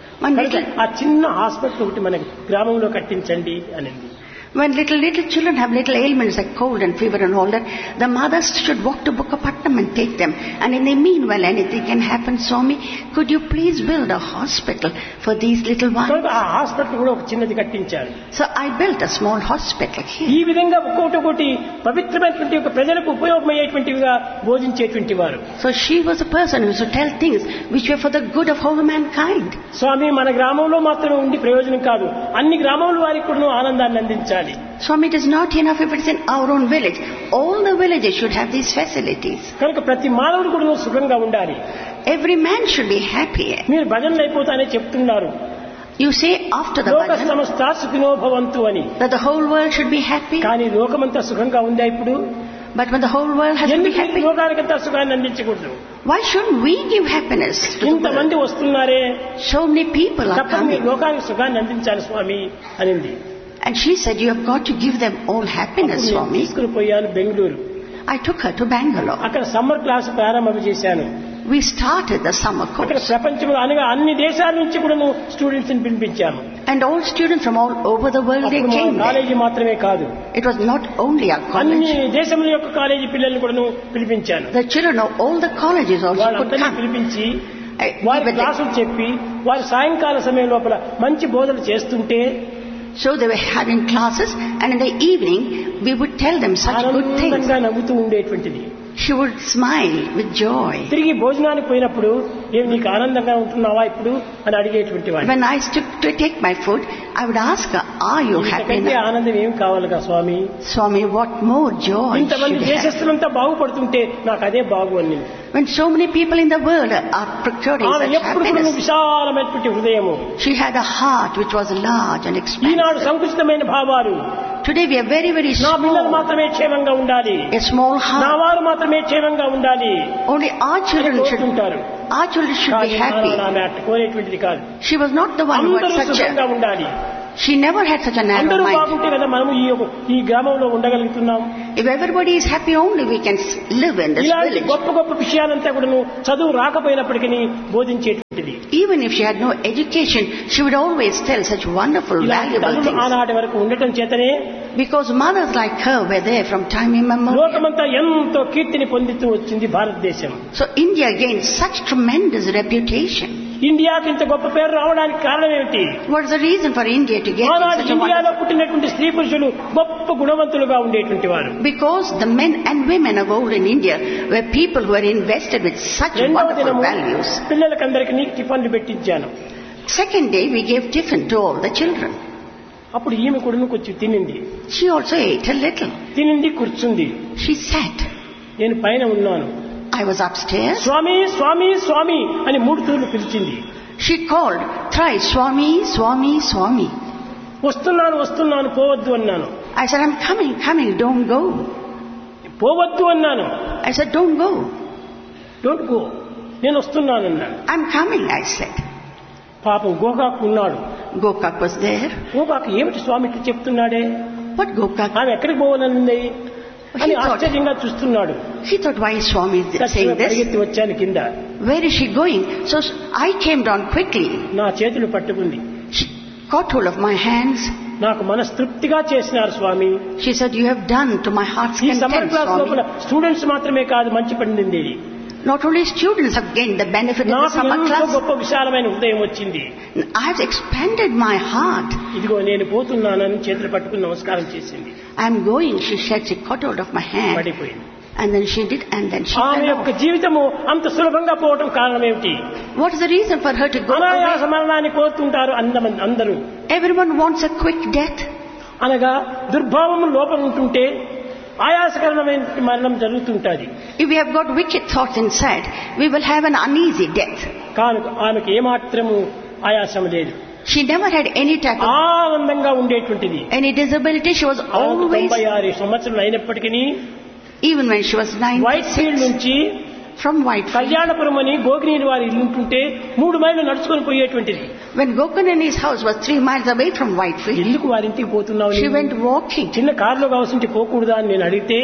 ఆ చిన్న హాస్పిటల్ ఒకటి మన గ్రామంలో కట్టించండి అనింది. When little little children have little ailments like cold and fever and all that, the mothers should walk to Bukkapatnam and take them. And in the meanwhile, anything can happen. Swami, could you please build a hospital for these little ones? ఆ hospital కూడా ఒక చిన్నది కట్టించారు. So I built a small hospital here. ఈ విధంగా ఒక్కొక్కటి ఒకటి పవిత్రమైనటువంటి ఒక ప్రజలకు ఉపయోగమయ్యేటువంటివిగా బోధించేటువంటి వారు. So she was a person who used to tell things which were for the good of whole mankind. స్వామి మన గ్రామంలో మాత్రమే ఉండి ప్రయోజనం కాదు, అన్ని గ్రామాల వారికి కూడా ఆనందాన్ని అందించాలి. Swami, it is not enough if it is in our own village. All the villages should have these facilities. కనుక ప్రతి మానవుడు కూడా సుఖంగా ఉండాలి. Every man should be happy. మీరు భజనలు అయిపోతానే చెప్తున్నారు. You say after the లోక bhajan సమస్త సుఖినో భవంతు అని. that the whole world should be happy. కానీ లోకమంతా సుఖంగా ఉందా ఇప్పుడు? But when the whole world has to be happy, లోకానికంతా సుఖాన్ని అందించకూడదు. why shouldn't we give happiness to the ఇంతమంది world? వస్తున్నారే, So many people are తప్పని coming. లోకానికి సుఖాన్ని అందించాలి స్వామి అనింది. And she said, you have got to give them all happiness, Swami. తీసుకుని పోయాను Bengaluru. I took her to Bangalore. అక్కడ సమ్మర్ క్లాస్ ప్రారంభం చేశాను. We started the summer అక్కడ course. ప్రపంచంలో అనగా అన్ని దేశాల నుంచి కూడా స్టూడెంట్స్ ని పిలిపించాము. And all students from all over the world, they came there. College మాత్రమే కాదు, It was not only our అన్ని college. దేశముల యొక్క కాలేజీ పిల్లల్ని కూడా పిలిపించాను. The children of all the colleges also could వాళ్ళందరినీ come. పిలిపించి I- వారి even the- క్లాసులు చెప్పి వారి సాయంకాల సమయం లోపల మంచి బోధనలు చేస్తుంటే So they were having classes, and in the evening we would tell them such good things. ఆనందంగా నవ్వుతూ ఉండేటువంటిది. She would smile with joy. తిరిగి భోజనానికి పోయినప్పుడు ఏం నీకు ఆనందంగా ఉంటున్నావా ఇప్పుడు అని అడిగేటువంటి వాడు. When I took to take my food, I would ask her, are you happy ఇంతకంటే now? ఆనందం ఏం కావాలిగా స్వామి? Swami, what more joy ఇంతమంది should we have? దేశస్తులంతా బాగుపడుతుంటే నాకు అదే బాగు అని. When so many people in the world are procuring ఆమె such ఎప్పుడు కూడా happiness. విశాలమైనటువంటి హృదయము. She had a heart which was large and Eenadu expansive. సంకుచితమైన భావాలు. Today we are very, very నా పిల్లలు small. మాత్రమే క్షేమంగా ఉండాలి, A small నా heart. వారు మాత్రమే క్షేమంగా ఉండాలి Only our children should, కోరుకుంటారు. our children should be కానీ happy. ఆమె అట్ట కోరేటువంటిది కాదు. She was not the one who అందరూ had such సుఖంగా a, ఉండాలి. she never had such a narrow అందరూ mind. బాగుంటే కదా మనము ఈ యొక్క- ఈ గ్రామంలో ఉండగలుగుతున్నాం. If everybody is happy only, we can s- live in this ఇలాంటి village. గొప్ప గొప్ప విషయాలంతా కూడా చదువు రాకపోయినప్పటికీ బోధించేటువంటిది. Even if she had no education, she would always tell such wonderful, ఇలాంటి valuable తల్లులు things. ఆనాటి వరకు ఉండటం చేతనే Because mothers like her were there from time immemorial. లోకమంతా ఎంతో కీర్తిని పొందుతూ వచ్చింది భారతదేశం. So India gained such tremendous reputation. ఇండియాకి ఇంత గొప్ప పేరు రావడానికి కారణం ఏమిటి? What is the reason for India to get ఆనాడు such a ఇండియాలో wonderful? పుట్టినటువంటి స్త్రీ పురుషులు గొప్ప గుణవంతులుగా ఉండేటువంటి వారు. Because the men and women of old in India were people who were invested with such రెండవ wonderful దినము values. పిల్లలకందరికీ టిఫన్లు పెట్టించాను. Second day we gave tiffin to all the children. అప్పుడు ఈమె కూడా కొంచెం తినింది. She also ate a little. తినింది, కూర్చుంది. She sat. నేను పైన ఉన్నాను. I was upstairs. స్వామి స్వామి స్వామి అని మూడు తూర్లు పిలిచింది. She called thrice, Swami, Swami, Swami. వస్తున్నాను వస్తున్నాను పోవద్దు అన్నాను. I said, I'm coming, coming, don't go. పోవద్దు అన్నాను. I said, don't go. Don't go, నేను వస్తున్నాను అన్నాను. I'm coming, I said. పాపం గోకాకు ఉన్నాడు. Gokak was there. గోకాకు ఏమిటి స్వామికి చెప్తున్నాడే, What Gokak? ఆమె ఎక్కడికి పోవాలనుంది అని ఆశ్చర్యంగా చూస్తున్నాడు. He thought, why is Swami saying this? పరిగెత్తి వచ్చాను కింద. Where is she going? So I came down quickly. నా చేతులు పట్టుకుంది. She caught hold of my hands. నాకు మనస్తృప్తిగా చేసినారు స్వామి. She said, you have done to my heart's ఈ సమ్మర్ content, క్లాస్ లోపల Swami. స్టూడెంట్స్ మాత్రమే కాదు మంచి పండింది. Not only students have gained the benefit of the నాకు summer ఎంతో class. గొప్ప విశాలమైన హృదయం వచ్చింది. I have expanded my heart. ఇదిగో నేను పోతున్నానని చేతులు పట్టుకుని నమస్కారం చేసింది. I am going, she said. She caught hold of my hand. పడిపోయింది. And then she did, and then she ఆమె fell యొక్క off. జీవితము అంత సులభంగా పోవటం కారణం ఏమిటి? What is the reason for her to go అనాయాస away? మరణాన్ని కోరుతుంటారు అందమంది అందరూ. Everyone wants a quick death. అనగా దుర్భావము లోపల ఉంటుంటే ఆయాసకరమైన మరణం జరుగుతుంటది. If we have got wicked thoughts inside, we will have an uneasy death. కాను ఆమెకు ఏమాత్రము ఆయాసం లేదు. She never had any type of ఆనందంగా ఉండేటువంటిది. any disability. She was ఆమెకు always, తొంభై ఆరు సంవత్సరాలు అయినప్పటికీ even when she was white field ninety-six, నుంచి from Whitefield, కళ్యాణపురం అని గోగినీరు వారి ఇల్లు ఉంటుంటే మూడు మైళ్ళు నడుచుకొని పోయేటువంటిది. When Gokanani's house was three miles away from Whitefield, ఎందుకు వారింటికి పోతున్నావు she నీవు? went walking. చిన్న కారులో కావాల్సింటే పోకూడదా అని నేను అడిగితే,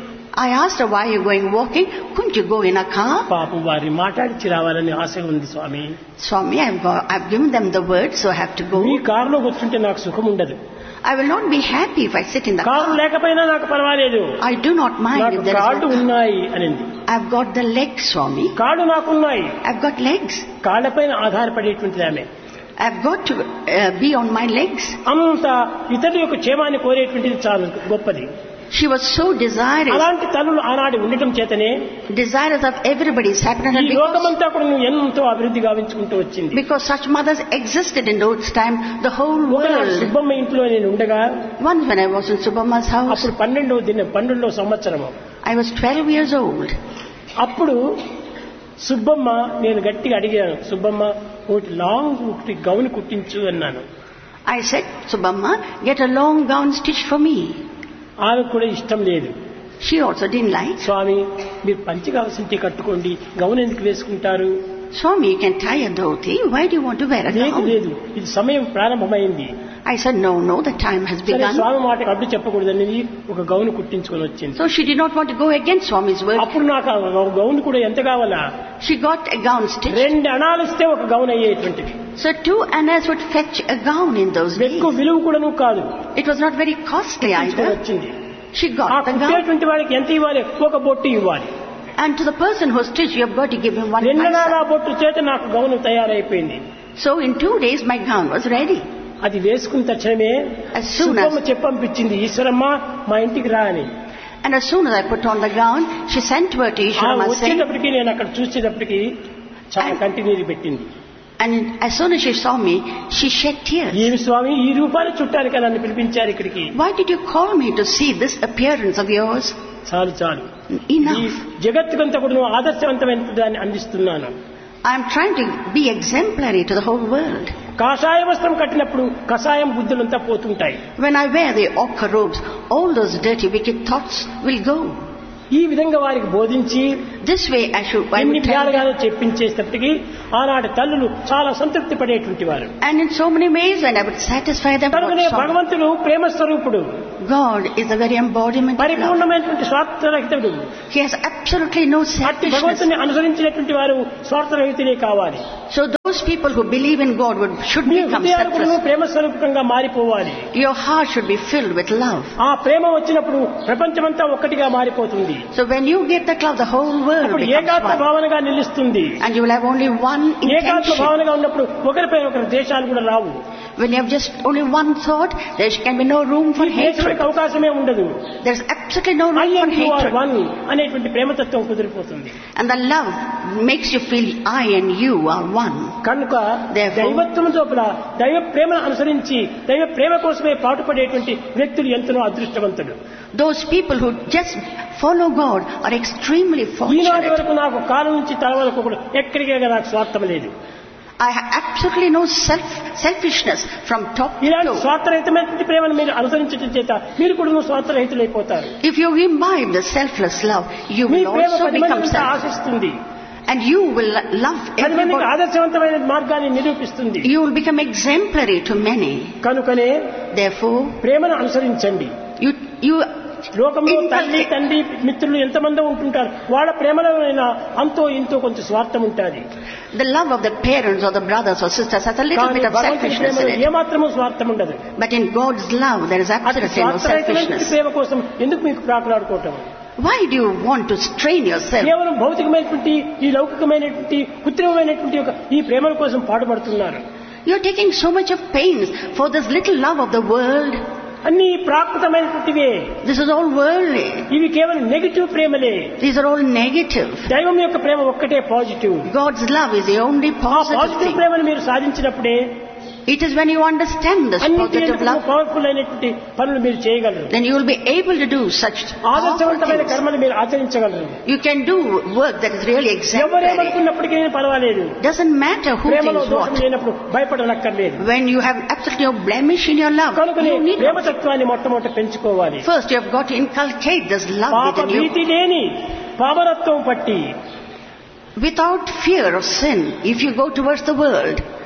I asked her, why are you going walking? Couldn't you go in a car? పాపం వారిని మాట్లాడిచి రావాలని ఆశ ఉంది స్వామి. Swami, I've, got, I've given them the word, so I have to go. మీ కారులో కూర్చుంటే నాకు సుఖం ఉండదు. I will not be happy if I sit in the car car. లేకపోయినా నాకు పర్వాలేదు, I do not mind నాకు if there is కాళ్ళు no car. ఉన్నాయి అనింది. I've got the legs, Swami. కాళ్ళు నాకున్నాయి, I've got legs. కాళ్ళపైన ఆధారపడేటువంటిది ఆమె. I've got to uh, be on my legs. అంత ఇతరుల యొక్క క్షేమాన్ని కోరేటువంటిది చాలా గొప్పది. She was so desirous, అలాంటి తల్లులు ఆనాడు ఉండటం చేతనే desirous of everybody's happiness, ఈ and because, లోకమంతా కూడా నువ్వు ఎంతో అభివృద్ధి గావించుకుంటూ వచ్చింది. because such mothers existed in those time, the whole ఒకనాడు world. సుబ్బమ్మ ఇంట్లో నేను ఉండగా, Once when I was in Subhamma's house, అప్పుడు పన్నెండవ దిన పన్నెండవ సంవత్సరము, I was twelve years old. అప్పుడు సుబ్బమ్మ, నేను గట్టిగా అడిగాను, సుబ్బమ్మ ఒకటి లాంగ్ ఒకటి గౌన్ కుట్టించు అన్నాను. I said, Subhamma, get a long gown stitched for me. ఆమెకు కూడా ఇష్టం లేదు. She also didn't like. స్వామి, మీరు పంచి కావాల్సింటే కట్టుకోండి, గౌన్ ఎందుకు వేసుకుంటారు? Swami, you can tie a dhoti. Why do you want to wear a లేదు gown? లేదు, ఇది సమయం ప్రారంభమైంది. I said, no, no, the time has సరే, begun. స్వామి మాటకు అడ్డు చెప్పకూడదని ఒక గౌన్ కుట్టించుకొని వచ్చింది. So she did not want to go against Swami's word. అప్పుడు నాకు ఆ గౌన్ కూడా ఎంత కావాలా? She got a gown stitched. రెండు అణాలు ఇస్తే ఒక gown అయ్యేటువంటిది. So two annas would fetch a gown in those days. ఎక్కువ విలువ కూడాను కాదు. It was not very costly either. వచ్చింది. She ఆ got the gown. కుట్టేటువంటి వాడికి ఎంత ఇవ్వాలి? ఒక బొట్టు ఇవ్వాలి. And to the person who stitched, you have got to give him one రెండు అణాల paisa. బొట్టు చేత నాకు గౌన్ తయారైపోయింది. So in two days my gown was ready. అది వేసుకున్న తక్షణమే As soon as- Subbamma చెప్పంపించింది, Eshwaramma మా ఇంటికి రా అని. And as soon as I put on the gown, she sent word to ఆ Ishwarama saying, వచ్చేటప్పటికి నేను అక్కడ చూసేటప్పటికి చాలా కంటి నీరు పెట్టింది. and as soon as she saw me, she shed tears. ఏమి స్వామి, ఈ రూపాన్ని చుట్టానికి నన్ను పిలిపించారు ఇక్కడికి? Why did you call me to see this appearance of yours? చాలు చాలు, ఈ Enough. జగత్తుకంతా కూడా నువ్వు ఆదర్శవంతమైన దాన్ని అందిస్తున్నాను. I am trying to be exemplary to the whole world. కాషాయ వస్త్రం కట్టినప్పుడు కషాయం బుద్ధులంతా పోతుంటాయి. When I wear the ochre robes, all those dirty, wicked thoughts will go. ఈ విధంగా వారికి బోధించి This way I should, I ఎన్ని would tell them. విధాలుగానో చెప్పించేటప్పటికి ఆనాటి తల్లులు చాలా సంతృప్తి పడేటువంటి వారు. And in so many ways, and I would satisfy them. కనుకనే what sort- భగవంతుడు ప్రేమ స్వరూపుడు, God is the very embodiment of love. పరిపూర్ణమైనటువంటి స్వార్థరహితుడు. He has absolutely no అట్టి selfishness. భగవంతుని అనుసరించినటువంటి వారు స్వార్థరహితులే కావాలి. So those people who believe in God would, should me become హృదయాలు కూడా selfless. ప్రేమ స్వరూపకంగా మారిపోవాలి. Your heart should be filled with love. ఆ ప్రేమ వచ్చినప్పుడు ప్రపంచమంతా ఒక్కటిగా మారిపోతుంది. So when you get that love, the whole world అప్పుడు becomes ఏకాత్మ one. భావనగా నిలుస్తుంది. And you will have only one ఏకాత్మ intention. భావనగా ఉన్నప్పుడు ఒకరిపై ఒకరి దేశాలు కూడా రావు. When you have just only one thought, there can be no room for ఈ hatred. దేశానికి అవకాశమే ఉండదు. There's absolutely no I room for and you are hatred. one అనేటువంటి ప్రేమతత్వం కుదిరిపోతుంది. And the love makes you feel I and you are one. కనుక Therefore- దైవత్వం చోపల దైవ ప్రేమను అనుసరించి దైవ ప్రేమ కోసమే పాటుపడేటువంటి వ్యక్తులు ఎంతనో అదృష్టవంతులు. Those people who just follow God are extremely ఈనాటి fortunate. వరకు నాకు కాలం నుంచి తల వరకు కూడా ఎక్కడికే నాకు స్వార్థం లేదు. I have absolutely no self selfishness from top to ఇలాంటి toe. స్వార్థరహితమైన ప్రేమను మీరు అనుసరించడం చేత మీరు కూడా స్వార్థరహితులైపోతారు. If you imbibe the selfless love, you me will Prema also పది become మందిని selfless. ఆశిస్తుంది. And you will love పది మందికి everybody. ఆదర్శవంతమైన మార్గాన్ని నిరూపిస్తుంది. You will become exemplary to many. కనుకనే Therefore, ప్రేమను అనుసరించండి. you you లోకంలో తల్లి inculcate- తండ్రి మిత్రులు ఎంతమంది ఉంటుంటారు, వాళ్ళ ప్రేమలో అంతో ఇంతో కొంచెం స్వార్థం ఉంటుంది. the love of the parents or the brothers or sisters has a little కానీ bit of భగవంతుని selfishness ప్రేమలో in it. ఏమాత్రమూ స్వార్థం ఉండదు. But in God's love, there is అతి absolutely no స్వార్థరహితమైన selfishness. ప్రేమ కోసం ఎందుకు మీకు ప్రాకులాడుకోవటం? Why do you want to strain yourself? కేవలం భౌతికమైనటువంటి ఈ లౌకికమైనటువంటి కృత్రిమమైనటువంటి ఒక ఈ ప్రేమల కోసం పాటుపడుతున్నారు. You're taking so much of pains for this little love of the world. అన్ని ప్రాకృతమైనటువంటివే. This is all worldly. ఇవి కేవలం negative ప్రేమలే. These are all negative. దైవం యొక్క ప్రేమ ఒక్కటే positive. God's love is the only ఆ positive పాజిటివ్ thing. ప్రేమను మీరు సాధించినప్పుడే It is when you understand this positive అన్ని love, పవర్ఫుల్ అయినటువంటి పనులు మీరు చేయగలరు. then you will be able to do such powerful ఆదర్శవంతమైన things. కర్మలు మీరు ఆచరించగలరు. You can do work that is really exemplary. ఎవరేమనుకున్నప్పటికీ పర్వాలేదు. Doesn't matter who ప్రేమలో thinks దోషం what. లేనప్పుడు భయపడనక్కర్లేదు. When you have absolutely no blemish in your love, కనుకనే you need ప్రేమతత్వాన్ని మొట్టమొదట పెంచుకోవాలి. first you have got to inculcate this love పాప within you. భీతి లేని పాపరత్వం పట్టి Without fear of sin, if you go towards the world,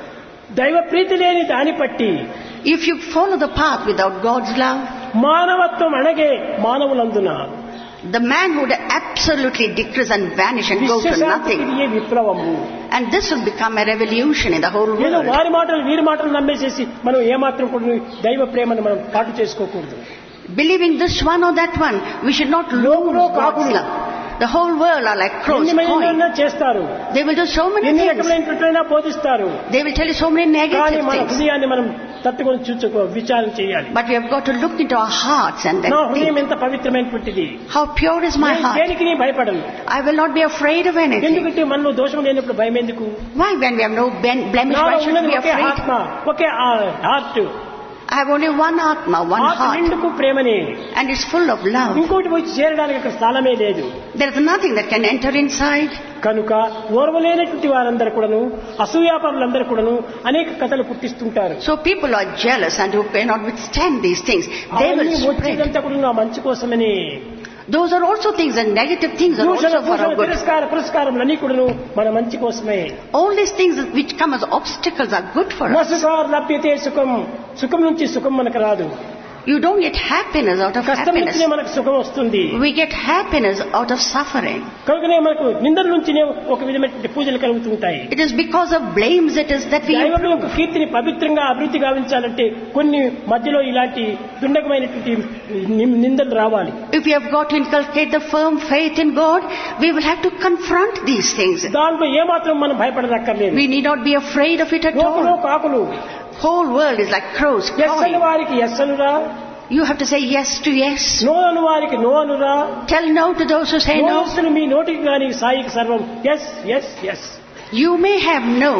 దైవ ప్రీతి లేని దాని పట్టి If you follow the path without God's love, మానవత్వం అణగే మానవులందున the man would absolutely decrease and vanish and go to nothing. విశ్వశాంతికి విప్లవము. And this will become a revolution in the whole ఏదో world. వారి మాటలు వీరి మాటలు నమ్మేసేసి మనం ఏమాత్రం కూడా దైవ ప్రేమను మనం పాటు చేసుకోకూడదు. Believing this one or that one, we should not lose లోకులో God's కాకులు. love. The whole world are like crows ఎన్ని cawing. మహిళలైనా చేస్తారు, They will do so many ఎన్ని things. రకమైనట్లయినా బోధిస్తారు. They will tell you so many కానీ negative మన things. హృదయాన్ని మనం తట్టుకొని చూసుకో విచారం చేయాలి. But we have got to look into our hearts and then నా హృదయం think, ఎంత పవిత్రమైనటువంటిది, how pure is my నేను heart? దేనికి నీ భయపడను. I will not be afraid of anything. ఎందుకంటే మనలో దోషం లేనప్పుడు భయం ఎందుకు? Why, when we have no ben- blemish, నాలో why should we ఉన్నది be ఒకే afraid? ఆత్మ, ఒకే heart. I have only one Atma, one ఆత్మ heart, నిండుకు ప్రేమని. and it's full of love. ఇంకోటి వచ్చి చేరడానికి అక్కడ స్థలమే లేదు. There is nothing that can enter inside. కనుక ఓర్వలేనటువంటి వారందరూ కూడాను, అసూయాపరులందరూ కూడాను అనేక కథలు పుట్టిస్తుంటారు. So people are jealous and who cannot withstand these things. They will అవన్నీ spread. వచ్చేదంతా కూడా నా మంచి కోసమని. Those are also things, and negative things are దూషణ also for Bhushana our good. తిరస్కార పురస్కారములన్నీ కూడాను మన మంచి కోసమే. All these things which come as obstacles are good for us. నసుకార్ లభ్యతే సుఖం, సుఖం నుంచి సుఖం మనకు రాదు. You don't get happiness out of కష్టం happiness. నుంచినే మనకు సుఖం వస్తుంది. We get happiness out of suffering. కనుకనే మనకు నిందల నుంచినే ఒక విధమైనటువంటి పూజలు కలుగుతుంటాయి. It is because of blames it is that we దైవం improve. యొక్క కీర్తిని పవిత్రంగా అభివృద్ధి గావించాలంటే కొన్ని మధ్యలో ఇలాంటి దుండకమైనటువంటి నిందలు రావాలి. If we have got to inculcate the firm faith in God, we will have to confront these things. దాంట్లో ఏమాత్రం మనం భయపడదక్కర్లేదు. We need not be afraid of it at లోకులో all. కాకులు Whole world is like crows yes అని cawing. వారికి yes అనురా, You have to say yes to yes. No అను వారికి no అనురా. Tell no to those who say no. నోసులు మీ నోటికి కానీ సాయికి సర్వం yes yes yes. You may have no.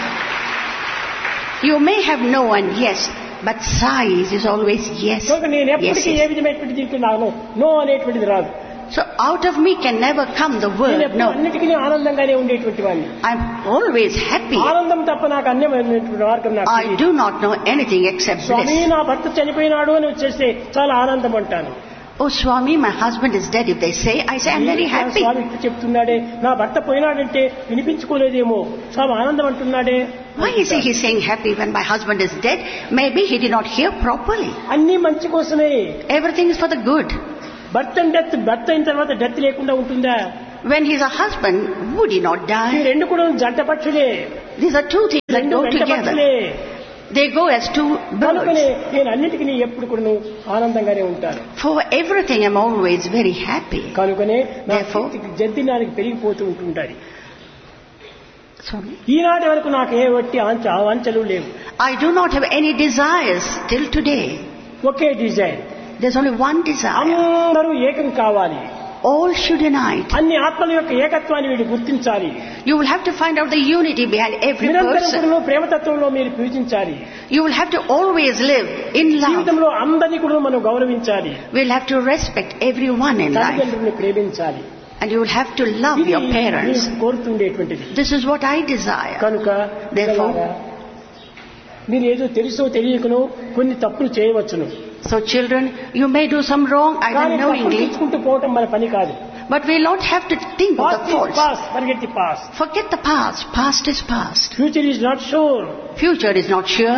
You may have no and yes, but size is always yes. కనుక నేను Yes, ఎప్పటికీ ఏ yes. విధమైనటువంటి దీంట్లో నాకు నో అనేటువంటిది రాదు. So out of me can never come the నేను word ఎప్పుడు no. అన్నిటికీ ఆనందంగానే ఉండేటువంటి వాడిని. I'm always happy. ఆనందం తప్ప నాకు అన్యమైనటువంటి మార్గం నాకు I తెలియదు. do not know anything except Swamy bliss. నా భర్త చనిపోయినాడు అని వచ్చేస్తే చాలా ఆనందం అంటాను. Oh Swami, my husband is dead. If they say, I say I'm very happy. స్వామి ఇట్లా చెప్తున్నాడే, నా భర్త పోయినాడంటే వినిపించుకోలేదేమో, స్వామి ఆనందం అంటున్నాడే. Why is he he's saying happy when my husband is dead? Maybe he did not hear properly. అన్ని మంచి కోసమే. Everything is for the good. భర్త death, భర్త అయిన తర్వాత డెత్ లేకుండా ఉంటుందా? When he's a husband, would he not ఈ die? రెండు కూడా జంట పక్షులే, These are two things that రెండు go వెంట together. పక్షులే. They go as two కనుకనే birds. నేను అన్నిటికీ ఎప్పుడు కూడా ఆనందంగానే ఉంటాను. For everything I'm always very happy. కనుకనే నా Therefore- జద్దినానికి పెరిగిపోతూ ఉంటుంటాయి. Sorry. ఈనాటి వరకు నాకు ఏ వట్టి ఆంచ ఆంచలు లేవు. I do not have any desires till today. Okay design, There's only one desire. అందరూ ఏకం కావాలి. All should unite. అన్ని ఆత్మల యొక్క ఏకత్వాన్ని వీడు గుర్తించాలి. You will have to find out the unity behind every నిరంతరం person. కూడా ప్రేమతత్వంలో మీరు పూజించాలి. You will have to always live in love. జీవితంలో అందరినీ కూడా మనం గౌరవించాలి. We'll have to respect everyone in life. తల్లిదండ్రులను ప్రేమించాలి. And you will have to love ఇది your parents. నేను కోరుతుండేటువంటిది. This is what I desire. కనుక Therefore- పిల్లలారా, మీరు ఏదో తెలుసో తెలియకనో కొన్ని తప్పులు చేయవచ్చును. So children, you may do some wrong either కానీ తప్పులు knowingly, తీసుకుంటూ పోవటం మన పని కాదు. but we'll not have to think of the faults. Past forget the past. Forget the past. Past is past. Future is not sure. Future is not sure.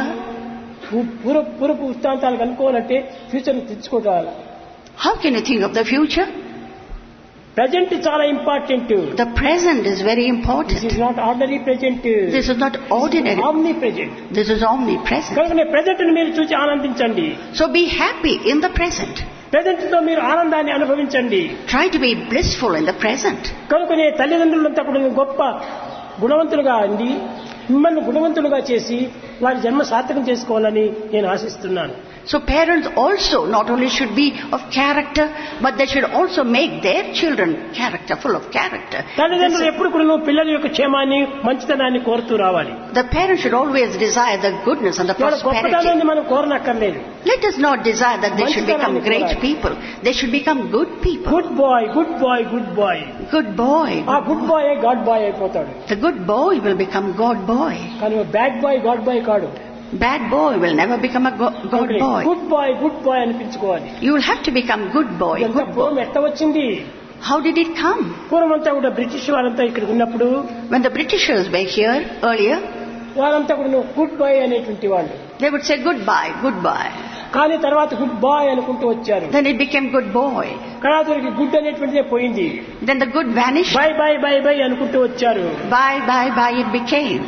పూర్వ పూర్వపు వృత్తాంతాలు కనుక్కోవాలంటే future తెచ్చుకోవాలి. How can you think of the future? Present చాలా important. The present is very this important. Is not ordinary present, This is not ordinary. Omni present. This is omnipresent. కనుక present మీరు చూసి ఆనందించండి. So be happy in the present. Present తో మీరు ఆనందాన్ని అనుభవించండి. Try to be blissful in the present. కనుకనే తల్లిదండ్రులంతా కూడా గొప్ప గుణవంతులుగా అండి మిమ్మల్ని గుణవంతులుగా చేసి వారి జన్మ సార్థకం చేసుకోవాలని నేను ఆశిస్తున్నాను. So parents also not only should be of character, but they should also make their children character, full of character. తల్లిదండ్రులు ఎప్పుడు కూడా పిల్లల యొక్క క్షేమాన్ని మంచితనాన్ని కోరుతూ రావాలి. The parents should always desire the goodness and the వాళ్ళ prosperity. గొప్పతనాన్ని మనం కోరనక్కర్లేదు. Let us not desire that they should become great people. They should become good people. Good bye, good bye, good bye. Good boy. ఆ good bye God bye అయిపోతాడు. The good boy will become God boy. కానీ bad boy God bye కాడు. Bad boy will never become a go- God boy. Good bye, good bye అనిపించుకోవాలి. You will have to become good boy, ఎంత good boy. పూర్వం ఎట్లా వచ్చింది? How did it come? పూర్వం అంతా కూడా British వారంతా ఇక్కడ ఉన్నప్పుడు When the Britishers were here earlier, వారంతా కూడా గుడ్ బై అనేటువంటి వాళ్ళు. They would say goodbye, goodbye. కానీ తర్వాత గుడ్ బాయ్ అనుకుంటూ వచ్చారు. Then it became good boy. కళాతురికి good అనేటువంటిదే పోయింది. Then the good vanished. By by by by అనుకుంటూ వచ్చారు. Bye, bye, bye it became.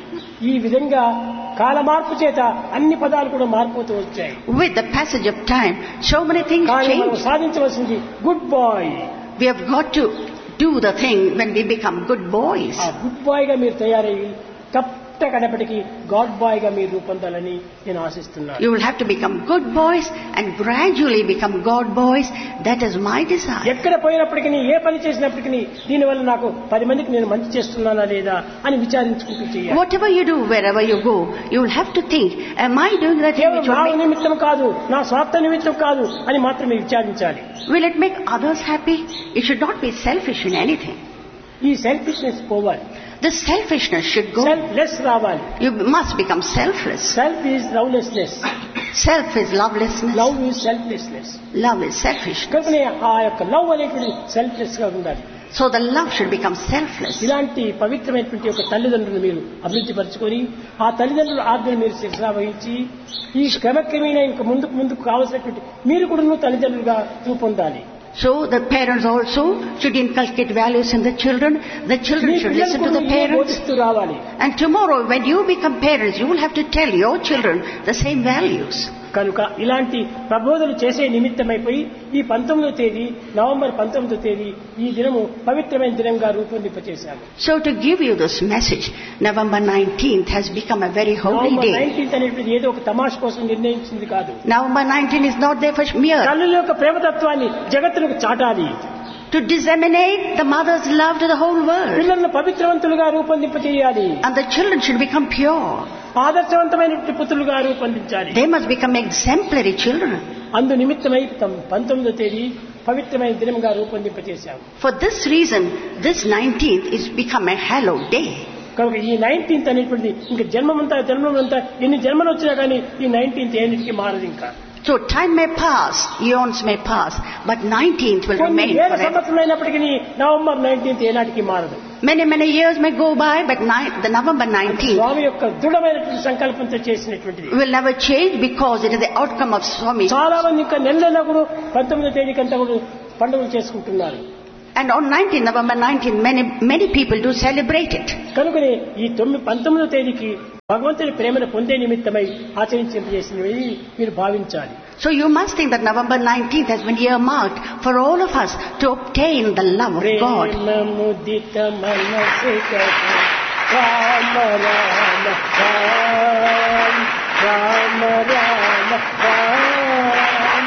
ఈ విధంగా కాల మార్పు చేత అన్ని పదాలు కూడా మారిపోతూ వచ్చాయి. With the passage of time, so many things కానీ మనం change. సాధించవలసింది good bye. We have got to do the thing when we become good boys. ఆ గుడ్ బాయ్ గా మీరు తయారయ్యి తప్ప కడపటికి గాడ్ బాయ్ గా మీరు రూపొందాలని నేను ఆశిస్తున్నాను. You will have to become good boys and gradually become God boys. That is my desire. ఎక్కడ పోయినప్పటికీ ఏ పని చేసినప్పటికీ దీనివల్ల నాకు పది మందికి నేను మంచి చేస్తున్నానా లేదా అని విచారించుకుంటూ చేయాలి. Whatever you do, wherever you go, you will have to think, am I doing that thing which నా will make... నిమిత్తం కాదు, నా స్వార్థ నిమిత్తం కాదు అని మాత్రమే విచారించాలి. Will it make others happy? It should not be selfish in anything. ఈ సెల్ఫిష్నెస్ పోవాలి. The selfishness should go. Selfless రావాలి. You must become selfless. Self is lovelessness. Self is lovelessness. Love is selflessness. Love is selfish. కనుకనే ఆ యొక్క love అనేటువంటి selfless గా ఉండాలి. So the love should become selfless. ఇలాంటి పవిత్రమైనటువంటి ఒక తల్లిదండ్రులు మీరు అభివృద్ధి పరచుకొని ఆ తల్లిదండ్రుల ఆజ్ఞను మీరు శిరసా వహించి ఈ క్రమక్రమేణా ఇంక ముందుకు ముందుకు కావలసినటువంటి మీరు కూడా తల్లిదండ్రులుగా రూపొందాలి. So the parents also should inculcate values in the children. The children should listen to the parents. And tomorrow when you become parents, you will have to tell your children the same values. కనుక ఇలాంటి ప్రబోధనలు చేసే నిమిత్తమైపోయి ఈ పంతొమ్మిదో తేదీ November పంతొమ్మిదో తేదీ ఈ దినము పవిత్రమైన దినంగా రూపొందింపచేశాము. So to give you this message, November nineteenth has become a very holy day. Nineteenth అనేది ఏదో ఒక తమాష కోసం నిర్ణయించింది కాదు. November nineteenth is not there for mere. తల్లుల యొక్క ప్రేమతత్వాన్ని జగత్తుకు చాటాలి. To disseminate the mother's love to the whole world. పిల్లలను పవిత్రవంతులుగా రూపొందింపచేయాలి. And the children should become pure. ఆదర్శవంతమైనటువంటి పుత్రులుగా రూపొందించాలి. They must become exemplary children. అందు నిమిత్తమై పంతొమ్మిదో తేదీ పవిత్రమైన దినంగా రూపొందింపచేశాము. For this reason, this nineteenth is become a hallowed day. కనుక ఈ నైన్టీన్త్ అనేటువంటిది ఇంకా జన్మమంతా జన్మమంతా ఎన్ని జన్మలు వచ్చినా కానీ ఈ నైన్టీన్త్ ఏనిటికి మారదు. ఇంకా So time may pass, eons may pass, but nineteenth will remain forever. సంవత్సరమైనప్పటికీ November nineteenth ఏనాటికి మారదు. Many many years may go by, but the November nineteenth స్వామి యొక్క దృఢమైనటువంటి సంకల్పంతో చేసినటువంటిది will never change because it is the outcome of Swami. చాలా మంది ఇంకా నెల నెల కూడా పంతొమ్మిదో తేదీకంతా కూడా పండుగలు చేసుకుంటున్నారు. And on nineteenth November nineteenth, many many people do celebrate it. కనుకనే ఈ తొమ్మిది పంతొమ్మిదో తేదీకి భగవంతుని ప్రేమను పొందే నిమిత్తమై ఆచరించేసినవి మీరు భావించాలి. So you must think that November nineteenth has been earmarked for all of us to obtain the love of God.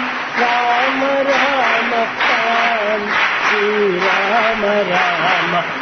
Rama Rama